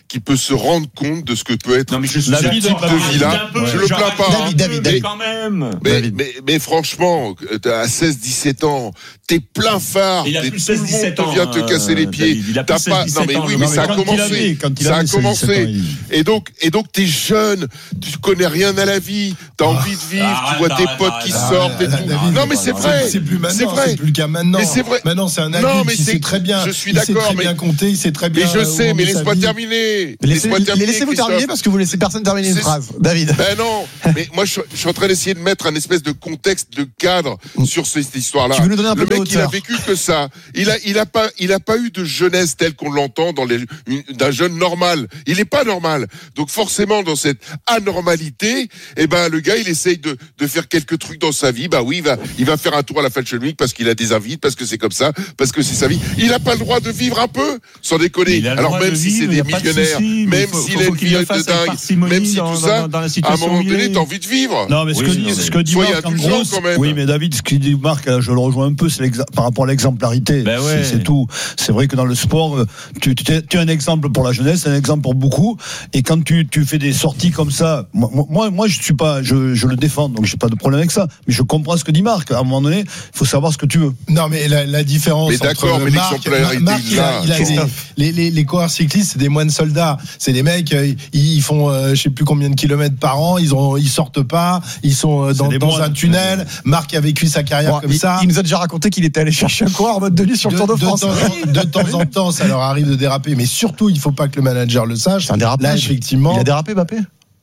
qui peut se rendre compte de ce que peut être non, mais je suis ce type de vie-là. Je le plains pas. David, David, David. Quand même. Mais, mais, mais franchement, à seize dix-sept ans, t'es plein phare. Il a t'es, plus tout le monde te vient te casser les pieds. David, il a T'as plus pas, seize, non mais ans, oui, non, mais mais ça a quand commencé. quand il Ça a avait seize, commencé. dix-sept ans, il... Et donc, et donc t'es jeune, tu connais rien à la vie, t'as envie de vivre, arrête, tu vois tes arrête, potes arrête, qui arrête, sortent et arrête, tout. David, Non mais c'est vrai. C'est plus maintenant, C'est vrai. c'est plus le cas maintenant. Mais c'est vrai. Maintenant, c'est un adulte Non, mais qui c'est- sait très bien. je suis il sait d'accord, très mais- bien compter, il sait très bien. Mais je euh, sais, où mais met sa laisse-moi vie. terminer. Laissez, Laisse-moi terminer, laissez-vous Christophe. terminer parce que vous laissez personne terminer une C'est- phrase. David. Ben non, mais moi je, je suis en train d'essayer de mettre un espèce de contexte, de cadre sur cette histoire-là. Tu veux nous donner un peu Le de mec, il a hauteur. vécu que ça. Il a, il a pas, il a pas eu de jeunesse telle qu'on l'entend dans les, une- d'un jeune normal. Il est pas normal. Donc forcément, dans cette anormalité, eh ben le gars, il essaye de, de faire quelques trucs dans sa vie. Bah oui, il va, il va faire un tour à la Fashion Week parce qu'il a des invites, parce que c'est comme ça, parce que c'est sa vie. Il a pas le droit de vivre un peu, sans déconner. Il a le Alors droit même de si c'est vivre, des y a pas de millionnaires, souci, mais même faut- s'il faut a une qu'il vie le de fasse avec dingue, parcimonie même si dans- tout dans- ça, dans- dans la à un situation moment où il donné, est. t'as envie de vivre. Non, mais ce, Oui, que, non, dit, mais- ce que dit Soyez Marc, en indulgents, gros, quand même. oui, mais David, ce que dit Marc, là, je le rejoins un peu, c'est l'exa- par rapport à l'exemplarité. Ben ouais. c'est, c'est tout. C'est vrai que dans le sport, euh, tu, tu, es, tu es un exemple pour la jeunesse, un exemple pour beaucoup. Et quand tu, tu fais des sorties comme ça, moi, moi, moi je suis pas, je, je le défends, donc j'ai pas de problème avec ça. Mais je comprends ce que dit Marc. À un moment donné, il faut savoir ce que tu veux. Non, mais la, la différence Mais d'accord, entre mais Marc, l'exemplarité, Marc, il a, il a des, les, les, les coureurs cyclistes, c'est des moines soldats. C'est des mecs, euh, ils, ils font, euh, je sais plus combien de kilomètres par an. Ils ont, ils sortent pas. Ils sont euh, dans, des dans moines. un tunnel. Marc a vécu sa carrière Bon, comme il, ça. il nous a déjà raconté qu'il était allé chercher un coureur en mode de nuit sur le Tour de France. temps, en- de temps en temps, ça leur arrive de déraper, mais surtout, il faut pas que le manager le sache. C'est un dérapage. Là, effectivement, Il a dérapé, Mbappé.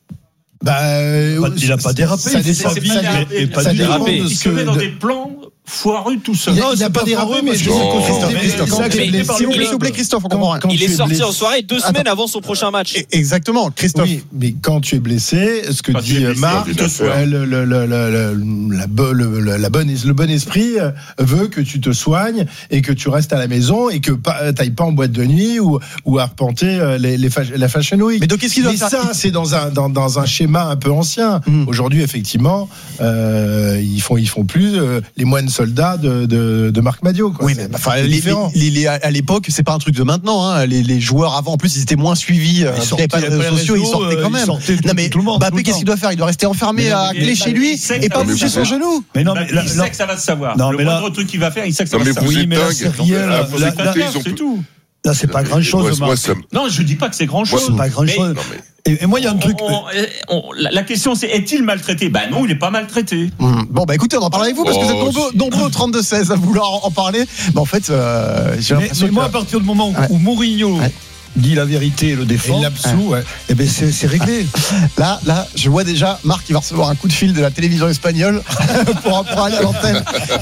bah, euh, Il a pas dérapé, Ça il fait dépend, sa vie, ça mais- dépend- et pas ça dépend dérapé. de Il ce se met dans que. des plans foireux tout seul. Il Non, a, il a c'est pas pas dérapé, foireux, mais parce je que- sais Non. qu'au Christophe, mais- Christophe, quand Christophe, tu es mais- blessé, Si vous le- s'il vous plaît, Christophe, on quand- comprend rien. quand Il tu est es sorti blessé- en soirée deux Attends. semaines avant son prochain match. Exactement, Christophe. Oui, mais quand tu es blessé, ce que Quand tu es dit blessé, Marc, bien sûr. euh, le, le, le, le, le- la, bo- le, le- la bonne, le bon esprit euh, veut que tu te soignes et que tu restes à la maison et que tu n'ailles pas en boîte de nuit ou, ou arpenter euh, les, les, fa- la Fashion Week. Mais donc, qu'est-ce qu'il doit Mais faire ça, c'est dans un, dans, dans un schéma un peu ancien. Mm. Aujourd'hui, effectivement, euh, ils font, ils font plus euh, les moines soldats de, de, de Marc Madiot. Quoi. Oui, C'est- mais enfin, c'est les, différent. les- les- à l'époque, c'est pas un truc de maintenant. Hein. Les, les joueurs avant, en plus, ils étaient moins suivis. euh, Ils Ils sortaient, n'avaient pas de il y avait réseaux pas les sociaux, ils réseaux, sortaient euh, quand ils même. sortaient tout- non mais tout le monde, tout Mbappé, le qu'est-ce temps. qu'il doit faire? Il doit rester enfermé Mais non, à mais clé il- chez il lui sait et que pas ça bouger va son se genou. Mais non, Bah, mais là, il là- sait que ça va se savoir. Non, Le mais là- moindre truc qu'il va faire, il sait que ça Non, va mais se vous savoir. Oui, êtes mais là, dingue. c'est Non, rien, mais là, là, vous là, écoutez, là, ils ont C'est plus- tout. là, c'est pas grand Moi, chose, moi, Marc. ça me- Non, je dis pas que c'est grand chose. C'est pas grand chose. Non, mais- Et, et moi, il y a un truc. On- on- la, la question c'est est-il maltraité? Bah non, il est pas maltraité. Hum. Bon bah écoutez, on en parle avec vous parce que vous êtes Oh, nombreux, si. nombreux au trente-deux seize à vouloir en, en parler. Bah en fait, euh, j'ai Mais, l'impression mais moi, à que partir du moment où, Ouais. où Mourinho Ouais. dit la vérité et le Et défend, il l'absout, ouais. eh ben c'est, c'est réglé. là, là, je vois déjà Marc qui va recevoir un coup de fil de la télévision espagnole pour, pour aller à l'antenne.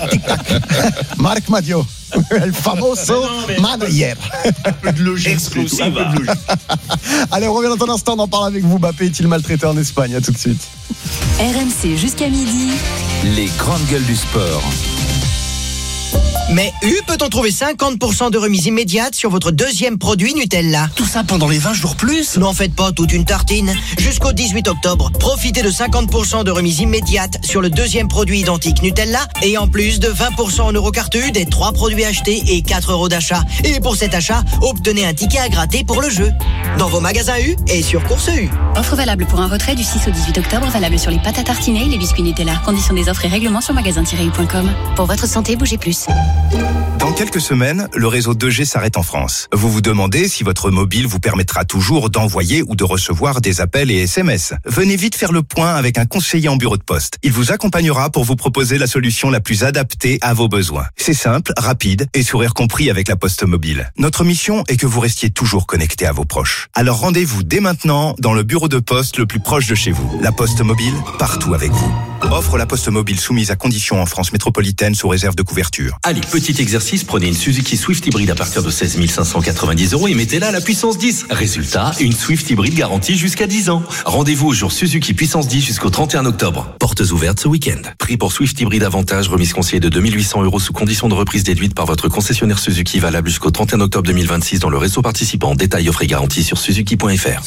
Tic-tac. Marc Madio, el famoso Mais non, mais- manager. Un peu de logique. Exclusive. c'est tout, un peu de logique. Allez, on revient dans un instant, on en parle avec vous. Mbappé est-il maltraité en Espagne? À tout de suite. R M C jusqu'à midi. Les grandes gueules du sport. Mais U peut-on trouver cinquante pour cent de remise immédiate sur votre deuxième produit Nutella? Tout ça pendant les vingt jours plus? N'en faites pas toute une tartine. Jusqu'au dix-huit octobre, profitez de cinquante pour cent de remise immédiate sur le deuxième produit identique Nutella et en plus de vingt pour cent en Eurocarte U des trois produits achetés et quatre euros d'achat. Et pour cet achat, obtenez un ticket à gratter pour le jeu. Dans vos magasins U et sur Course U. Offre valable pour un retrait du six au dix-huit octobre, valable sur les pâtes à tartiner et les biscuits Nutella. Conditions des offres et règlements sur magasin tiret u point com. Pour votre santé, bougez plus. Dans quelques semaines, le réseau deux G s'arrête en France. Vous vous demandez si votre mobile vous permettra toujours d'envoyer ou de recevoir des appels et S M S. Venez vite faire le point avec un conseiller en bureau de poste. Il vous accompagnera pour vous proposer la solution la plus adaptée à vos besoins. C'est simple, rapide et sourire compris avec la Poste Mobile. Notre mission est que vous restiez toujours connecté à vos proches. Alors rendez-vous dès maintenant dans le bureau de poste le plus proche de chez vous. La Poste Mobile, partout avec vous. Offre la Poste Mobile soumise à conditions en France métropolitaine sous réserve de couverture. Allez, petit exercice, prenez une Suzuki Swift hybride à partir de seize mille cinq cent quatre-vingt-dix euros et mettez-la à la puissance dix. Résultat, une Swift hybride garantie jusqu'à dix ans. Rendez-vous au jour Suzuki puissance dix jusqu'au trente et un octobre. Portes ouvertes ce week-end. Prix pour Swift hybride avantage, remise conseillée de deux mille huit cents euros sous condition de reprise déduite par votre concessionnaire Suzuki, valable jusqu'au trente et un octobre deux mille vingt-six dans le réseau participant. Détails, offres et garanties sur suzuki point f r.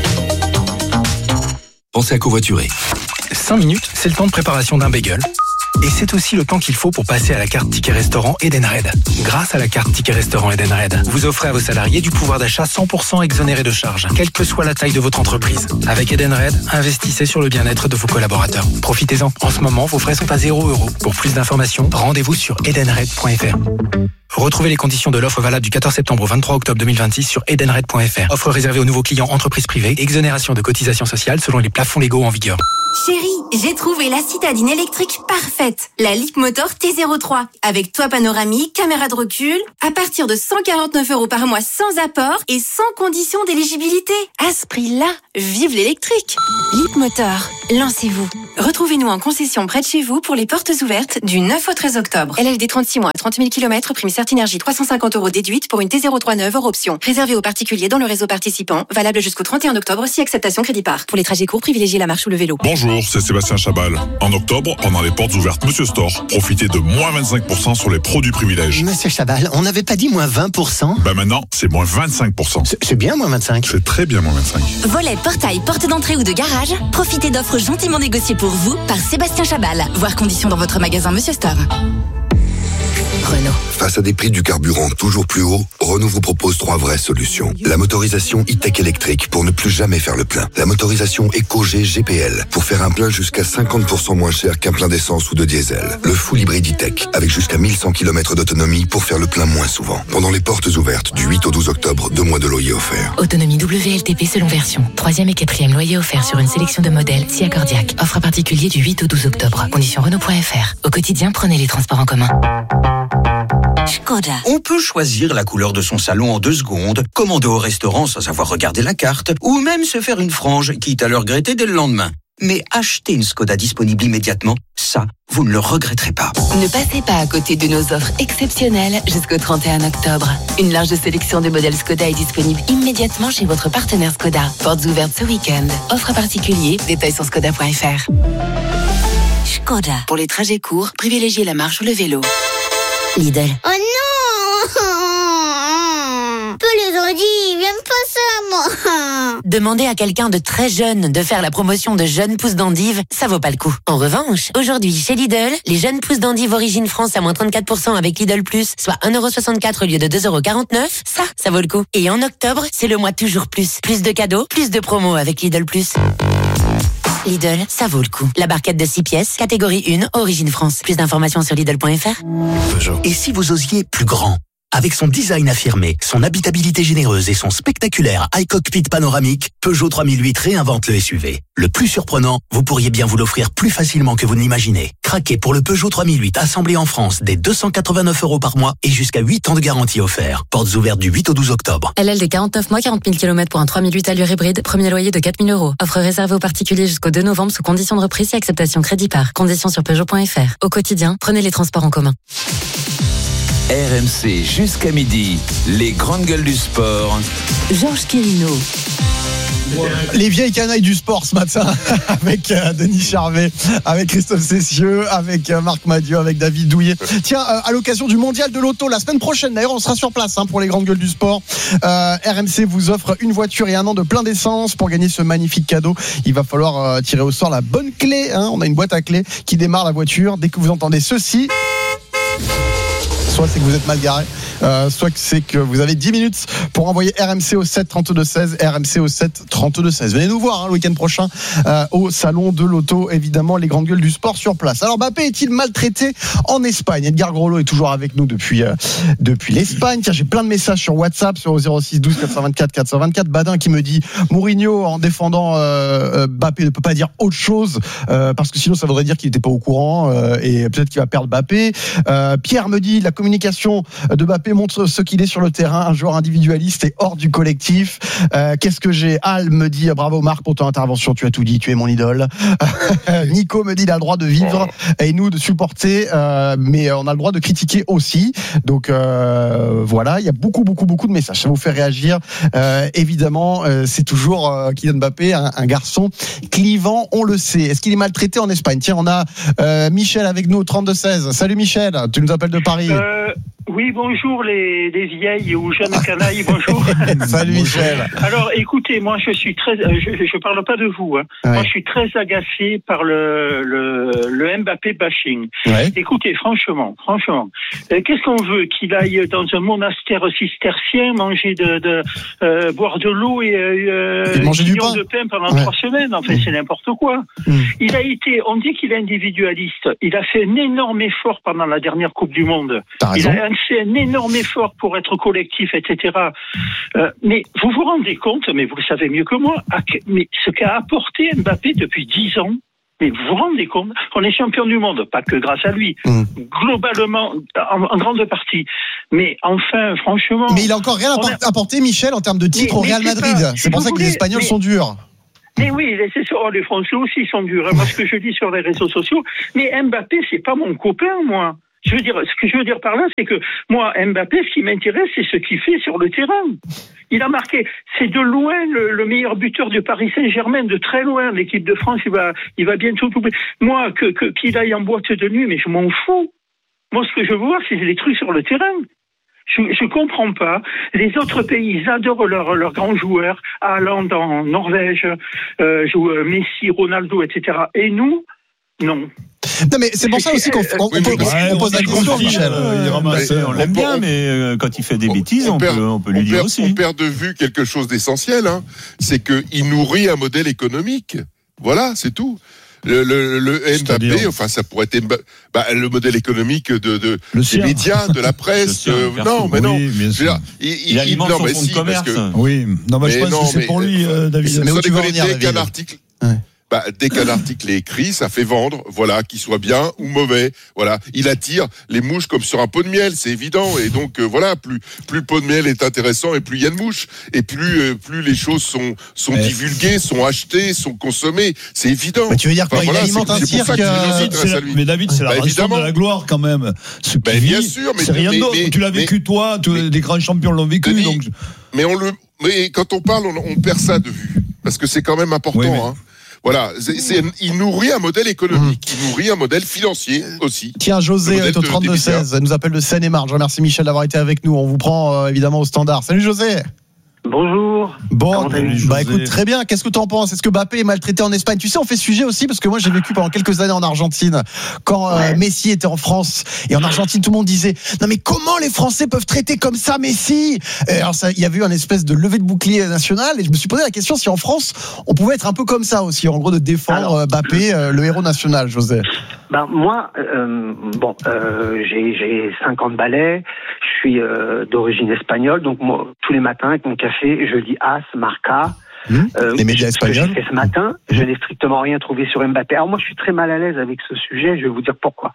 Pensez à covoiturer. cinq minutes, c'est le temps de préparation d'un bagel. Et c'est aussi le temps qu'il faut pour passer à la carte Ticket Restaurant Edenred. Grâce à la carte Ticket Restaurant Edenred, vous offrez à vos salariés du pouvoir d'achat cent pour cent exonéré de charges, quelle que soit la taille de votre entreprise. Avec Edenred, investissez sur le bien-être de vos collaborateurs. Profitez-en. En ce moment, vos frais sont à zéro euro. Pour plus d'informations, rendez-vous sur edenred point f r. Retrouvez les conditions de l'offre valable du quatorze septembre au vingt-trois octobre deux mille vingt-six sur edenred point f r. Offre réservée aux nouveaux clients entreprises privées. Exonération de cotisations sociales selon les plafonds légaux en vigueur. Chérie, j'ai trouvé la citadine électrique parfaite. La Leapmotor T zéro trois. Avec toit panoramique, caméra de recul. À partir de cent quarante-neuf euros par mois sans apport et sans condition d'éligibilité. À ce prix-là, vive l'électrique. Leapmotor, lancez-vous. Retrouvez-nous en concession près de chez vous pour les portes ouvertes du neuf au treize octobre. L L D trente-six mois, trente mille kilomètres, prime Certinergie trois cent cinquante euros déduite pour une T zéro trois neuve hors option. Réservé aux particuliers dans le réseau participant. Valable jusqu'au trente et un octobre si acceptation crédit par. Pour les trajets courts, privilégiez la marche ou le vélo. Bonjour, c'est Sébastien Chabal. En octobre, pendant les portes ouvertes Monsieur Store, profitez de moins vingt-cinq pour cent sur les produits privilèges. Monsieur Chabal, on n'avait pas dit moins vingt pour cent? Bah maintenant, c'est moins vingt-cinq pour cent. C'est bien moins vingt-cinq. C'est très bien moins vingt-cinq. Volet, portail, porte d'entrée ou de garage, profitez d'offres gentiment négociées pour vous par Sébastien Chabal. Voir conditions dans votre magasin Monsieur Store. Renault. Face à des prix du carburant toujours plus hauts, Renault vous propose trois vraies solutions. La motorisation e-tech électrique pour ne plus jamais faire le plein. La motorisation EcoG G P L pour faire un plein jusqu'à cinquante pour cent moins cher qu'un plein d'essence ou de diesel. Le full hybride e-tech avec jusqu'à mille cent kilomètres d'autonomie pour faire le plein moins souvent. Pendant les portes ouvertes du huit au douze octobre, deux mois de loyer offert. Autonomie W L T P selon version. Troisième et quatrième loyer offert sur une sélection de modèles si accordiaque. Offre particulier du huit au douze octobre. Conditions Renault point f r. Au quotidien, prenez les transports en commun. Skoda. On peut choisir la couleur de son salon en deux secondes, commander au restaurant sans avoir regardé la carte, ou même se faire une frange, quitte à le regretter dès le lendemain. Mais acheter une Skoda disponible immédiatement, ça, vous ne le regretterez pas. Ne passez pas à côté de nos offres exceptionnelles jusqu'au trente et un octobre. Une large sélection de modèles Skoda est disponible immédiatement chez votre partenaire Skoda. Portes ouvertes ce week-end. Offre particulier, détails sur skoda point f r. Skoda. Pour les trajets courts, privilégiez la marche ou le vélo. Lidl. Oh non! Peu les ondits, j'aime pas ça, moi. Demander à quelqu'un de très jeune de faire la promotion de jeunes pousses d'endives, ça vaut pas le coup. En revanche, aujourd'hui, chez Lidl, les jeunes pousses d'endives Origine France à moins trente-quatre pour cent avec Lidl Plus, soit un euro soixante-quatre au lieu de deux euros quarante-neuf, ça, ça vaut le coup. Et en octobre, c'est le mois toujours plus. Plus de cadeaux, plus de promos avec Lidl Plus. Lidl, ça vaut le coup. La barquette de six pièces, catégorie un, Origine France. Plus d'informations sur Lidl point f r. Et si vous osiez plus grand? Avec son design affirmé, son habitabilité généreuse et son spectaculaire iCockpit panoramique, Peugeot trois mille huit réinvente le S U V. Le plus surprenant, vous pourriez bien vous l'offrir plus facilement que vous ne l'imaginez. Craquez pour le Peugeot trois mille huit assemblé en France dès deux cent quatre-vingt-neuf euros par mois et jusqu'à huit ans de garantie offert. Portes ouvertes du huit au douze octobre. L L D quarante-neuf mois, quarante mille kilomètres pour un trois mille huit allure hybride, premier loyer de quatre mille euros. Offre réservée aux particuliers jusqu'au deux novembre sous conditions de reprise et acceptation crédit par. Conditions sur Peugeot point f r. Au quotidien, prenez les transports en commun. R M C jusqu'à midi, les grandes gueules du sport. Georges Quirino. Les vieilles canailles du sport ce matin avec euh, Denis Charvet, avec Christophe Cessieux, avec euh, Marc Madieu, avec David Douillet. Tiens, euh, à l'occasion du mondial de l'auto, la semaine prochaine d'ailleurs, on sera sur place hein, pour les grandes gueules du sport. Euh, R M C vous offre une voiture et un an de plein d'essence pour gagner ce magnifique cadeau. Il va falloir euh, tirer au sort la bonne clé. Hein. On a une boîte à clés qui démarre la voiture. Dès que vous entendez ceci, soit c'est que vous êtes mal garé, euh, soit que c'est que vous avez dix minutes pour envoyer R M C au sept trente-deux seize, R M C au sept trente-deux seize. Venez nous voir hein, le week-end prochain euh, au salon de l'auto, évidemment les grandes gueules du sport sur place. Alors Mbappé est-il maltraité en Espagne? Edgar Groslo est toujours avec nous depuis euh, depuis l'Espagne. Tiens, j'ai plein de messages sur WhatsApp sur zéro six douze quatre cent vingt-quatre quatre cent vingt-quatre. Badin qui me dit Mourinho en défendant euh, Mbappé ne peut pas dire autre chose euh, parce que sinon ça voudrait dire qu'il n'était pas au courant euh, et peut-être qu'il va perdre Mbappé. Euh, Pierre me dit la communication de Mbappé montre ce qu'il est sur le terrain, un joueur individualiste et hors du collectif. Euh, qu'est-ce que j'ai? Al me dit bravo Marc pour ton intervention, tu as tout dit, tu es mon idole. Nico me dit il a le droit de vivre et nous de supporter, euh, mais on a le droit de critiquer aussi. Donc euh, voilà, il y a beaucoup beaucoup beaucoup de messages. Ça vous fait réagir. Euh, évidemment, euh, c'est toujours euh, Kylian Mbappé, un, un garçon clivant, on le sait. Est-ce qu'il est maltraité en Espagne? Tiens, on a euh, Michel avec nous au trente-deux seize. Salut Michel, tu nous appelles de Paris. Euh... Euh, oui, bonjour les, les vieilles ou jeunes canailles, bonjour. Salut Michel. Alors, écoutez, moi je suis très, je, je parle pas de vous, hein. Ouais. Moi je suis très agacé par le le, le Mbappé bashing. Ouais. Écoutez, franchement, franchement, euh, qu'est-ce qu'on veut qu'il aille dans un monastère cistercien, manger de, de euh, boire de l'eau et euh, manger du pain de pain pendant ouais. trois semaines. En fait, mmh. c'est n'importe quoi. Mmh. Il a été, on dit qu'il est individualiste. Il a fait un énorme effort pendant la dernière Coupe du Monde. Il a fait un énorme effort pour être collectif, et cetera. Euh, mais vous vous rendez compte, mais vous le savez mieux que moi, à, mais ce qu'a apporté Mbappé depuis dix ans, mais vous vous rendez compte, on est champion du monde, pas que grâce à lui, mmh. globalement, en, en grande partie. Mais enfin, franchement... Mais il a encore rien a... apporté, Michel, en termes de titre mais, au Real Madrid. Pas, c'est pour ça que voulez, les Espagnols mais... sont durs. Mais oui, c'est sûr, oh, les Français aussi sont durs. Moi, ce que je dis sur les réseaux sociaux, mais Mbappé, c'est pas mon copain, moi. Je veux dire, ce que je veux dire par là, c'est que moi, Mbappé, ce qui m'intéresse, c'est ce qu'il fait sur le terrain. Il a marqué, c'est de loin le, le meilleur buteur du Paris Saint-Germain, de très loin. L'équipe de France, il va, il va bientôt tout. Moi, que, que, qu'il aille en boîte de nuit, mais je m'en fous. Moi, ce que je veux voir, c'est les trucs sur le terrain. Je, je comprends pas. Les autres pays, ils adorent leurs leurs grands joueurs. Haaland en Norvège, euh, joue Messi, Ronaldo, et cetera. Et nous, non. Non mais c'est pour ça aussi qu'on, qu'on, oui, qu'on, ouais, on pose la question, Michel. Euh, il ramasse, on l'aime on bien, on, mais euh, quand il fait des on, bêtises, on, on, perd, peut, on peut lui on dire perd, aussi. On perd de vue quelque chose d'essentiel, hein, c'est qu'il nourrit un modèle économique. Voilà, c'est tout. Le, le, le Mbappé, enfin ça pourrait être Mbappé, bah, le modèle économique de, de des médias, de la presse. Euh, non, mais non. Oui, dire, il, il, il alimente son non, mais fonds si, de commerce. Parce que, oui, non, mais je pense non, que c'est mais, pour lui, euh, David. Mais où tu veux en venir, David ? Article. Ouais. Bah, dès qu'un article est écrit, ça fait vendre, voilà, qu'il soit bien ou mauvais, voilà. Il attire les mouches comme sur un pot de miel, c'est évident. Et donc, euh, voilà, plus plus le pot de miel est intéressant et plus il y a de mouches. Et plus euh, plus les choses sont sont ouais. divulguées, sont achetées, sont consommées, c'est évident. Mais tu veux dire quoi, enfin, il voilà, alimente un cirque euh... Mais David, c'est bah, la rançon de la gloire quand même. Ce bah, bien vit, sûr, mais c'est rien mais, d'autre. Mais, tu l'as vécu mais, toi, tu, mais, des grands champions l'ont vécu. Denis, donc... Mais on le, mais quand on parle, on, on perd ça de vue parce que c'est quand même important, oui, mais... hein. Voilà, c'est, c'est, il nourrit un modèle économique, mmh. il nourrit un modèle financier aussi. Tiens, José est au trente-deux seize, elle nous appelle de Seine-et-Marne. Je remercie Michel d'avoir été avec nous. On vous prend euh, évidemment au standard. Salut José. Bonjour. Bon, bah écoute, très bien. Qu'est-ce que tu en penses ? Est-ce que Mbappé est maltraité en Espagne ? Tu sais, on fait sujet aussi parce que moi j'ai vécu pendant quelques années en Argentine quand euh, ouais. Messi était en France et en Argentine tout le monde disait non mais comment les Français peuvent traiter comme ça Messi ? Et alors ça, il y avait eu un espèce de levée de bouclier national et je me suis posé la question si en France on pouvait être un peu comme ça aussi, en gros de défendre alors, Mbappé, euh, le héros national, José. Ben moi, euh, bon, euh, j'ai, j'ai cinquante balais, je suis euh, d'origine espagnole, donc moi tous les matins avec mon café je lis As, Marca. Mmh, euh, les médias espagnols. Ce que j'ai fait ce matin, mmh. je n'ai strictement rien trouvé sur Mbappé. Alors moi, je suis très mal à l'aise avec ce sujet. Je vais vous dire pourquoi.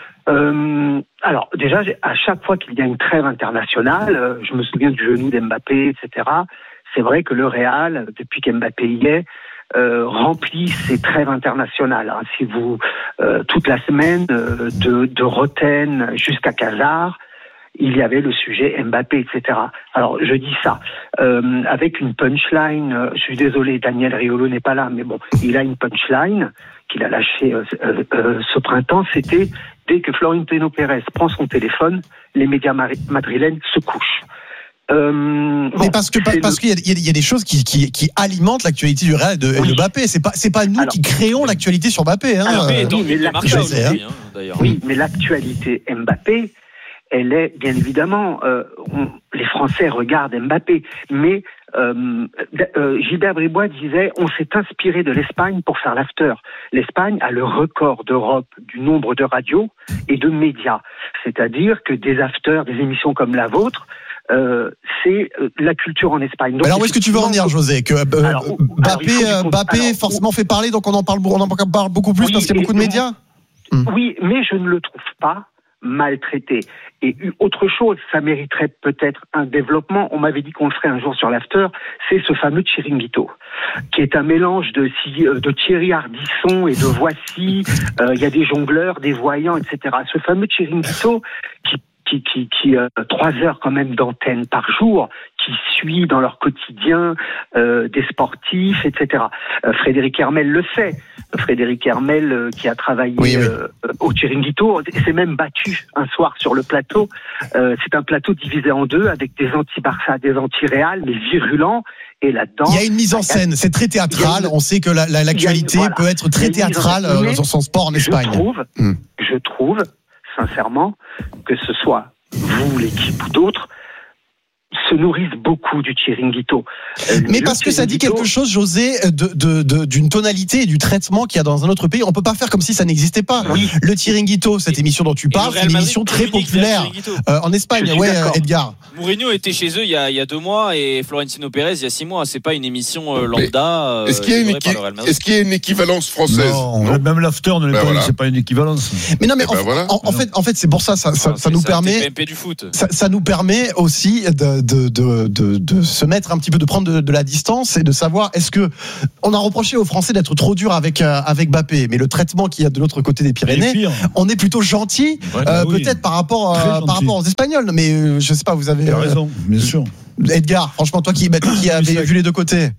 Euh, alors déjà, à chaque fois qu'il y a une trêve internationale, euh, je me souviens du genou d'Mbappé, et cetera. C'est vrai que le Real, depuis qu'Mbappé y est, euh, remplit ses trêves internationales. Hein. Si vous euh, toute la semaine, euh, de, de Rotten jusqu'à Casar, il y avait le sujet Mbappé, et cetera. Alors, je dis ça euh, avec une punchline. Euh, je suis désolé, Daniel Riolo n'est pas là, mais bon, il a une punchline qu'il a lâchée euh, euh, euh, ce printemps. C'était dès que Florentino Pérez prend son téléphone, les médias madrilènes se couchent. Euh, mais bon, parce que parce le... qu'il y a, il y a des choses qui, qui, qui alimentent l'actualité du Real et de, oui. de Mbappé. C'est pas c'est pas nous alors, qui créons l'actualité sur Mbappé. Hein. Alors, oui, oui, mais l'actualité, hein, d'ailleurs. Oui, mais l'actualité Mbappé, elle est bien évidemment, euh, on, les Français regardent Mbappé, mais euh, euh, Gilbert Bribois disait on s'est inspiré de l'Espagne pour faire l'after. L'Espagne a le record d'Europe du nombre de radios et de médias, c'est-à-dire que des afters, des émissions comme la vôtre, euh, c'est euh, la culture en Espagne. Donc, alors où est-ce que tu veux en venir, José ? Que euh, alors, Mbappé, alors, Mbappé alors, forcément fait parler, donc on en parle, on en parle beaucoup plus oui, parce qu'il y a beaucoup de médias. Oui, mais je ne le trouve pas maltraité. Et autre chose, ça mériterait peut-être un développement. On m'avait dit qu'on le ferait un jour sur l'after. C'est ce fameux Chiringuito, qui est un mélange de, de Thierry Ardisson et de Voici. Il euh, y a des jongleurs, des voyants, et cetera. Ce fameux Chiringuito qui qui, qui, qui euh, trois heures quand même d'antenne par jour, qui suit dans leur quotidien euh, des sportifs, et cetera. Euh, Frédéric Hermel le sait. Frédéric Hermel, euh, qui a travaillé oui, oui. Euh, au Chiringuito, s'est même battu un soir sur le plateau. Euh, c'est un plateau divisé en deux avec des anti-Barça, des anti-Real, mais virulents. Et là-dedans, il y a une mise en scène, c'est très théâtral. Une, On sait que la, la, l'actualité une, voilà, peut être très théâtrale dans son sport en Espagne. Je trouve, hmm. je trouve, sincèrement, que ce soit vous, l'équipe ou d'autres, se nourrissent beaucoup du Chiringuito. Euh, Mais parce que ça dit quelque chose, José, de, de, de, d'une tonalité et du traitement qu'il y a dans un autre pays. On peut pas faire comme si ça n'existait pas. Oui. Le Chiringuito, cette émission dont tu parles, c'est une émission très populaire euh, en Espagne. Ouais, d'accord. Edgar. Mourinho était chez eux il y a, il y a deux mois et Florentino Pérez il y a six mois. C'est pas une émission euh, lambda. Euh, est-ce qu'il y a une, équi... est-ce qu'il y a une équivalence française? Non, non. Même l'after ne l'est ben pas. Voilà. C'est pas une équivalence. Mais non, mais en, ben voilà. en, en fait, en fait, c'est pour ça, ça, ça, ça, ça nous permet. T P M P du foot. Ça, ça nous permet aussi de, de, de, de, de se mettre un petit peu, de prendre de, de la distance et de savoir est-ce que on a reproché aux Français d'être trop dur avec euh, avec Mbappé, mais le traitement qu'il y a de l'autre côté des Pyrénées, on est plutôt gentil, ouais, bah euh, oui. peut-être par rapport euh, par rapport aux Espagnols. Mais euh, je sais pas, vous avez euh, raison, bien sûr. Edgar, franchement, toi qui, qui avais vu les deux côtés.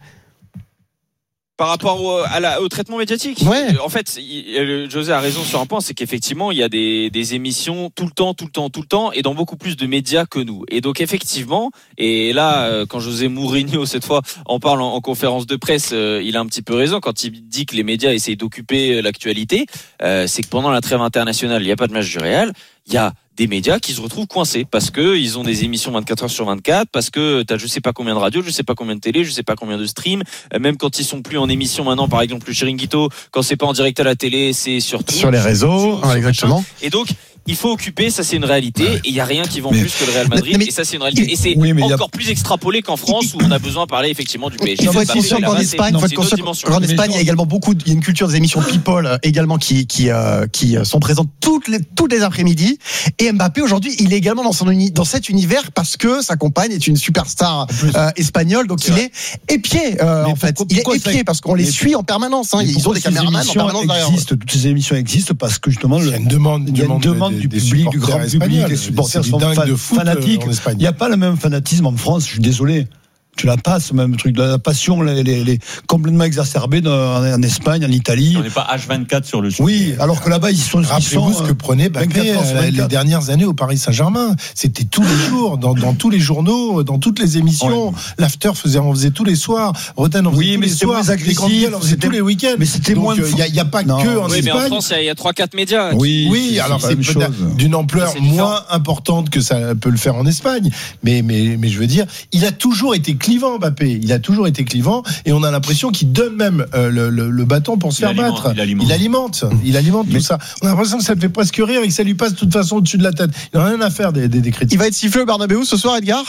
Par rapport au, à la, au traitement médiatique, ouais. En fait, il, José a raison sur un point, c'est qu'effectivement, il y a des, des émissions tout le temps, tout le temps, tout le temps, et dans beaucoup plus de médias que nous. Et donc, effectivement, et là, quand José Mourinho, cette fois, en parle en, en conférence de presse, euh, il a un petit peu raison quand il dit que les médias essayent d'occuper l'actualité. Euh, c'est que pendant la trêve internationale, il n'y a pas de match du Real, il y a des médias qui se retrouvent coincés parce que ils ont des émissions vingt-quatre heures sur vingt-quatre, parce que t'as je sais pas combien de radios, je sais pas combien de télé, je sais pas combien de streams, même quand ils sont plus en émission maintenant, par exemple le Chiringuito, quand c'est pas en direct à la télé, c'est sur Twitch, sur les réseaux, sur, exactement. Et donc il faut occuper, ça c'est une réalité, ouais. Et il y a rien qui vend mais, plus que le Real Madrid, mais, mais, et ça c'est une réalité, et c'est oui, encore a... plus extrapolé qu'en France où on a besoin de parler effectivement du P S G. Il faut être conscient qu'en Espagne, en Espagne, il y a également beaucoup, il y a une culture des émissions people également qui qui euh, qui sont présentes toutes les toutes les après-midi. Et Mbappé aujourd'hui, il est également dans son uni, dans cet univers parce que sa compagne est une superstar euh, espagnole, donc c'est il vrai. est épié euh, en fait. Il est épié parce qu'on les suit en permanence. Hein, ils ont des caméramans en permanence derrière. Toutes ces émissions existent parce que justement il y a une demande, il y a une demande du public, du grand public, les supporters sont fanatiques. Il n'y a pas le même fanatisme en France, je suis désolé. Tu l'as pas, ce même truc, la passion, elle est complètement exacerbée en Espagne, en Italie. On n'est pas H vingt-quatre sur le sujet. Oui, alors que là-bas, ils sont. Rappelez-vous ce que prenait Mbappé les dernières années au Paris Saint-Germain. C'était tous les jours, dans, dans tous les journaux, dans toutes les émissions. Ouais. L'after faisait, on faisait tous les soirs. Roten en faisait oui, tous les soirs. Les grandes gueules, on faisait tous les week-ends. Mais c'était moins. Il n'y a, a pas non. que en oui, Espagne. Mais en France, il y a trois quatre médias. Oui, oui. Alors c'est peut-être d'une ampleur moins importante que ça peut le faire en Espagne. Mais, mais, mais je veux dire, il a toujours été clivant, Mbappé. Il a toujours été clivant et on a l'impression qu'il donne même euh, le, le, le bâton pour se il faire alimente, battre. Il alimente, il alimente, il alimente mais... tout ça. On a l'impression que ça le fait presque rire et que ça lui passe de toute façon au-dessus de la tête. Il n'a rien à faire des, des, des critiques. Il va être sifflé au Bernabéu ce soir, Edgar ?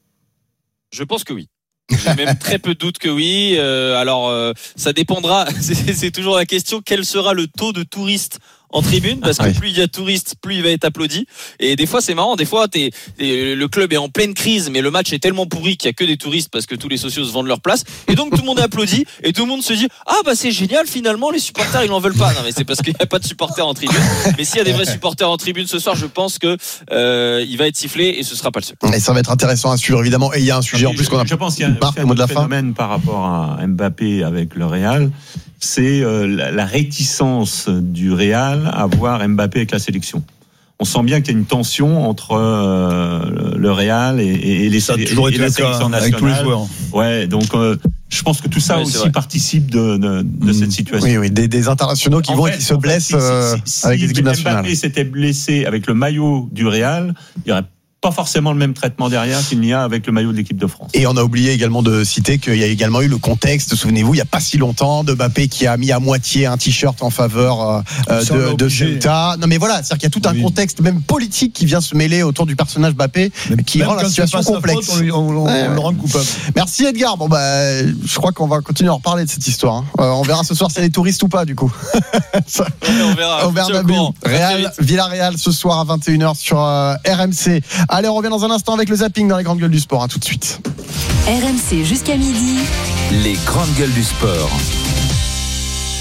Je pense que oui. J'ai même très peu de doute que oui. Euh, alors, euh, ça dépendra. C'est, c'est toujours la question. Quel sera le taux de touristes en tribune, parce que oui. plus il y a de touristes, plus il va être applaudi. Et des fois, c'est marrant. Des fois, t'es, t'es, le club est en pleine crise, mais le match est tellement pourri qu'il y a que des touristes parce que tous les socios se vendent leur place. Et donc, tout le monde applaudit et tout le monde se dit ah bah c'est génial. Finalement, les supporters ils n'en veulent pas. Non, mais c'est parce qu'il n'y a pas de supporters en tribune. Mais s'il y a des vrais supporters en tribune ce soir, je pense que euh, il va être sifflé et ce sera pas le seul. Et ça va être intéressant à suivre évidemment. Et il y a un sujet ah, en plus je, qu'on a. Je pense qu'il y a un, Marc, un autre phénomène par rapport à Mbappé avec le Real. C'est euh, la, la réticence du Real à voir Mbappé avec la sélection. On sent bien qu'il y a une tension entre euh, le Real et, et, et les ça a toujours été et la sélection nationale. Avec tous les joueurs. Ouais, donc euh, je pense que tout ça ouais, aussi participe de, de, de mmh. cette situation. Oui, oui, des, des internationaux qui en vont fait, et qui se blessent fait, si, si, si, avec si les équipes nationales. Mbappé s'était blessé avec le maillot du Real, il y aurait pas forcément le même traitement derrière qu'il n'y a avec le maillot de l'équipe de France. Et on a oublié également de citer qu'il y a également eu le contexte, souvenez-vous, il n'y a pas si longtemps, de Mbappé qui a mis à moitié un t-shirt en faveur euh, de, de Ceuta. Non mais voilà, c'est-à-dire qu'il y a tout un oui. contexte même politique qui vient se mêler autour du personnage Mbappé, mais qui rend la situation complexe. Faute, on, lui, on, on, ouais, on le rend coupable. Merci Edgar. Bon bah, je crois qu'on va continuer à en reparler de cette histoire. Hein. Euh, on verra ce soir si c'est des touristes ou pas du coup. Ça, on verra. Au Bernabéu. Real, Villarreal ce soir à vingt et une heures sur euh, R M C. Allez, on revient dans un instant avec le zapping dans les grandes gueules du sport. À tout de suite. R M C jusqu'à midi. Les grandes gueules du sport.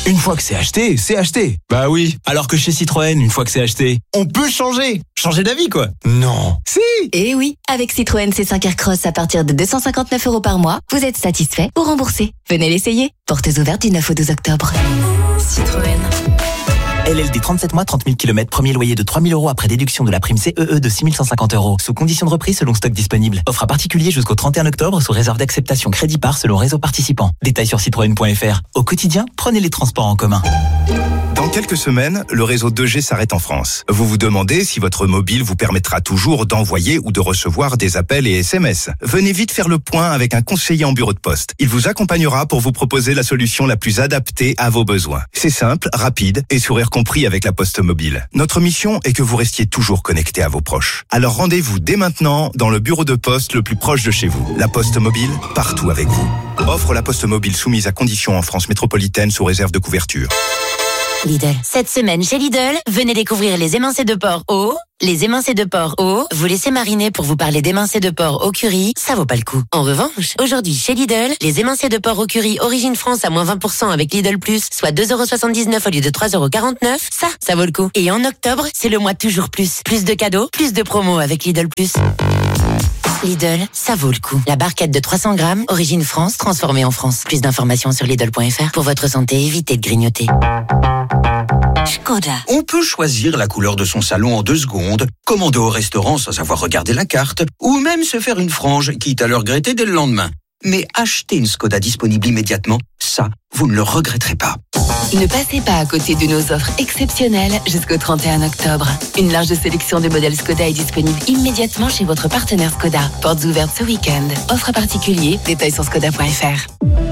Une fois que c'est acheté, c'est acheté. Bah oui. Alors que chez Citroën, une fois que c'est acheté, on peut changer. Changer d'avis, quoi. Non. Si. Eh oui. Avec Citroën C cinq Aircross à partir de deux cent cinquante-neuf euros par mois, vous êtes satisfait ou remboursé. Venez l'essayer. Portes ouvertes du neuf au douze octobre. Citroën. L L D trente-sept mois, trente mille kilomètres, premier loyer de trois mille euros après déduction de la prime C E E de six mille cent cinquante euros. Sous condition de reprise selon stock disponible. Offre à particulier jusqu'au trente et un octobre sous réserve d'acceptation crédit par selon réseau participant. Détails sur citroën point f r. Au quotidien, prenez les transports en commun. Dans quelques semaines, le réseau deux G s'arrête en France. Vous vous demandez si votre mobile vous permettra toujours d'envoyer ou de recevoir des appels et S M S. Venez vite faire le point avec un conseiller en bureau de poste. Il vous accompagnera pour vous proposer la solution la plus adaptée à vos besoins. C'est simple, rapide et sourire compris avec la Poste Mobile. Notre mission est que vous restiez toujours connecté à vos proches. Alors rendez-vous dès maintenant dans le bureau de poste le plus proche de chez vous. La Poste Mobile, partout avec vous. Offre la Poste Mobile soumise à conditions en France métropolitaine sous réserve de couverture. Lidl. Cette semaine chez Lidl, venez découvrir les émincés de porc au... Les émincés de porc au... Vous laissez mariner pour vous parler d'émincés de porc au curry, ça vaut pas le coup. En revanche, aujourd'hui chez Lidl, les émincés de porc au curry Origine France à moins vingt pour cent avec Lidl Plus, soit deux euros soixante-dix-neuf au lieu de trois euros quarante-neuf, ça, ça vaut le coup. Et en octobre, c'est le mois toujours plus. Plus de cadeaux, plus de promos avec Lidl Plus. Lidl, ça vaut le coup. La barquette de trois cents grammes, Origine France, transformée en France. Plus d'informations sur Lidl point f r. Pour votre santé, évitez de grignoter. Škoda. On peut choisir la couleur de son salon en deux secondes, commander au restaurant sans avoir regardé la carte, ou même se faire une frange, quitte à le regretter dès le lendemain. Mais acheter une Škoda disponible immédiatement, ça, vous ne le regretterez pas. Ne passez pas à côté de nos offres exceptionnelles jusqu'au trente et un octobre. Une large sélection de modèles Škoda est disponible immédiatement chez votre partenaire Škoda. Portes ouvertes ce week-end. Offre à particulier, détails sur Škoda point f r.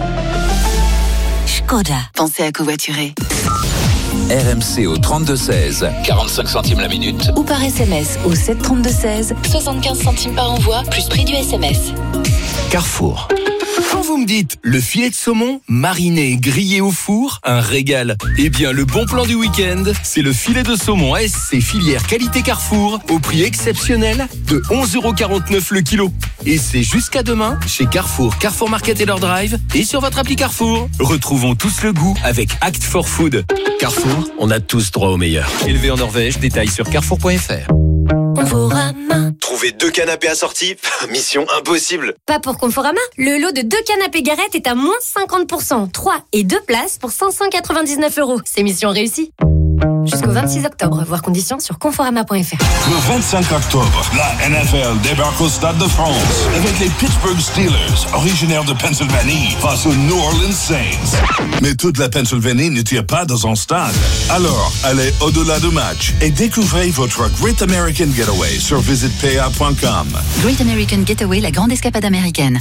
Škoda. Pensez à covoiturer. R M C au trente-deux seize, quarante-cinq centimes la minute. Ou par S M S au sept trente-deux seize, soixante-quinze centimes par envoi, plus prix du S M S. Carrefour. Quand vous me dites le filet de saumon, mariné et grillé au four, un régal. Eh bien, le bon plan du week-end, c'est le filet de saumon A S C filière qualité Carrefour au prix exceptionnel de onze euros quarante-neuf le kilo. Et c'est jusqu'à demain chez Carrefour, Carrefour Market et leur drive et sur votre appli Carrefour. Retrouvons tous le goût avec Act for Food. Carrefour, on a tous droit au meilleur. Élevé en Norvège, détails sur carrefour point f r. Conforama. Trouver deux canapés assortis, mission impossible. Pas pour Conforama. Le lot de deux canapés Garrett est à moins cinquante pour cent. trois et deux places pour cinq cent quatre-vingt-dix-neuf euros. C'est mission réussie. Jusqu'au vingt-six octobre, voir conditions sur conforama point f r. Le vingt-cinq octobre, la N F L débarque au Stade de France avec les Pittsburgh Steelers, originaires de Pennsylvanie, face aux New Orleans Saints. Mais toute la Pennsylvanie ne tire pas dans un stade. Alors, allez au-delà du match et découvrez votre Great American Getaway sur visite p a point com. Great American Getaway, la grande escapade américaine.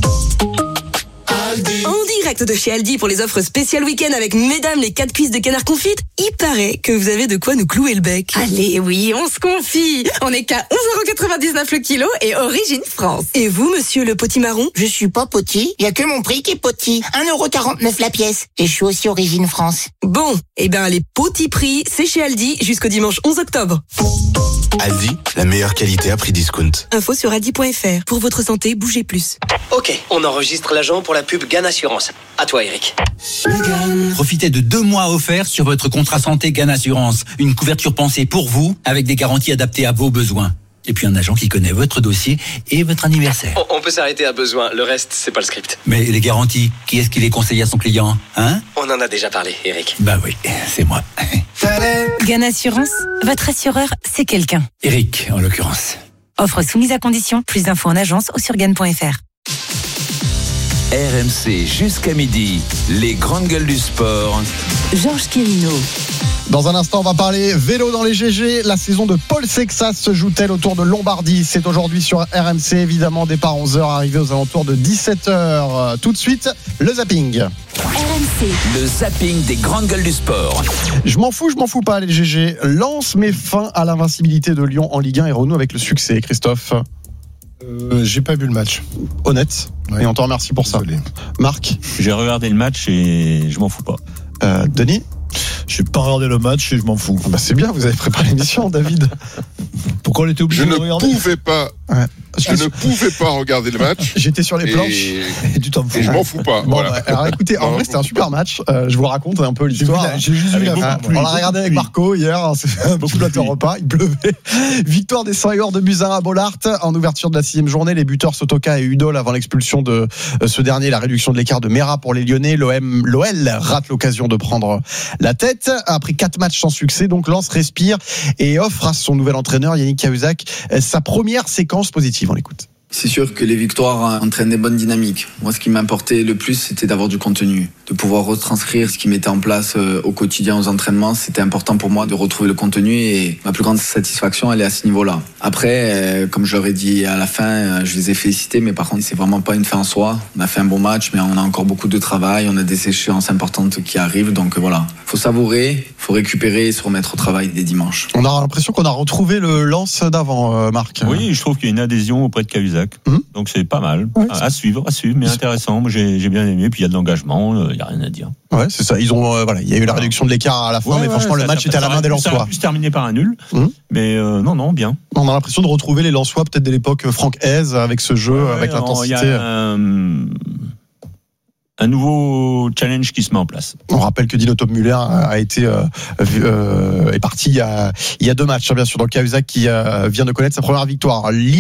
En direct de chez Aldi pour les offres spéciales week-end avec mesdames les quatre cuisses de canard confites. Il paraît que vous avez de quoi nous clouer le bec. Allez, oui, on se confie. On est qu'à onze euros quatre-vingt-dix-neuf le kilo et Origine France. Et vous, monsieur le potimarron? Je suis pas poti. Il y a que mon prix qui est poti. un euro quarante-neuf la pièce. Et je suis aussi Origine France. Bon, eh ben les petits prix, c'est chez Aldi jusqu'au dimanche onze octobre. Aldi, la meilleure qualité à prix discount. Info sur aldi point f r. Pour votre santé, bougez plus. Ok, on enregistre l'agent pour la pub Gan Assurance. À toi, Eric. Profitez de deux mois offerts sur votre contrat santé Gan Assurance. Une couverture pensée pour vous, avec des garanties adaptées à vos besoins. Et puis un agent qui connaît votre dossier et votre anniversaire. On, on peut s'arrêter à besoin, le reste, c'est pas le script. Mais les garanties, qui est-ce qui les conseille à son client, hein? On en a déjà parlé, Eric. Bah oui, c'est moi. Gan Assurance, votre assureur, c'est quelqu'un. Eric, en l'occurrence. Offre soumise à condition, plus d'infos en agence ou sur gan point f r. R M C jusqu'à midi, les grandes gueules du sport. Georges Quirino. Dans un instant, on va parler vélo dans les G G. La saison de Paul Sexas se joue-t-elle autour de Lombardie? C'est aujourd'hui sur R M C, évidemment, départ onze heures, arrivé aux alentours de dix-sept heures. Tout de suite, le zapping. R M C. Le zapping des grandes gueules du sport. Je m'en fous, je m'en fous pas, les G G. Lens met fin à l'invincibilité de Lyon en Ligue un et renoue avec le succès. Christophe? Euh, j'ai pas vu le match. Honnête. Ouais. Et on te remercie pour Désolé. ça. Marc? J'ai regardé le match et je m'en fous pas. Euh, Denis? J'ai pas regardé le match et je m'en fous. Bah c'est bien, vous avez préparé l'émission, David. Pourquoi on était obligé je de regarder? Je ne pouvais pas. Ouais. Je ne pouvais pas regarder le match. J'étais sur les planches. Et, et tu t'en fous. Et je m'en fous pas. Bon, voilà. bah, alors écoutez, en non, vrai, c'était un super match. Euh, je vous raconte un peu l'histoire. J'ai juste vu la fin. On l'a regardé avec Marco hier. C'est un petit plateau repas. Il pleuvait. Victoire des Sangors de Buzyn à Bollard en ouverture de la sixième journée. Les buteurs Sotoka et Udol avant l'expulsion de ce dernier. La réduction de l'écart de Mera pour les Lyonnais. L'O M, l'O L rate l'occasion de prendre la tête. Après quatre matchs sans succès, donc Lens respire et offre à son nouvel entraîneur Yannick Cahuzac sa première séquence positive. On l'écoute. C'est sûr que les victoires entraînent des bonnes dynamiques. Moi, ce qui m'importait le plus, c'était d'avoir du contenu, de pouvoir retranscrire ce qui mettait en place au quotidien aux entraînements. C'était important pour moi de retrouver le contenu et ma plus grande satisfaction, elle est à ce niveau-là. Après, comme je leur ai dit à la fin, je les ai félicités, mais par contre, c'est vraiment pas une fin en soi. On a fait un bon match, mais on a encore beaucoup de travail, on a des échéances importantes qui arrivent, donc voilà. Faut savourer, faut récupérer et se remettre au travail dès dimanche. On a l'impression qu'on a retrouvé le Lens d'avant, Marc. Oui, je trouve qu'il y a une adhésion auprès de Cahuzac. Mmh. Donc c'est pas mal. Oui, à, à suivre, à suivre, mais intéressant. Moi j'ai, j'ai bien aimé. Puis il y a de l'engagement, il euh, n'y a rien à dire. Ouais, c'est ça. Ils ont, euh, voilà, il y a eu la réduction de l'écart à la fin, ouais, mais ouais, franchement, le match ça, était à la main des Lensois. Ça a pu se terminer par un nul, mmh. mais euh, non, non, bien. On a l'impression de retrouver les Lensois, peut-être de l'époque Franck Hez, avec ce jeu, ouais, avec l'intensité. Il y a un, un nouveau challenge qui se met en place. On rappelle que Dino Topmüller a été euh, euh, est parti il y a il y a deux matchs, bien sûr. Donc Cahuzac qui euh, vient de connaître sa première victoire.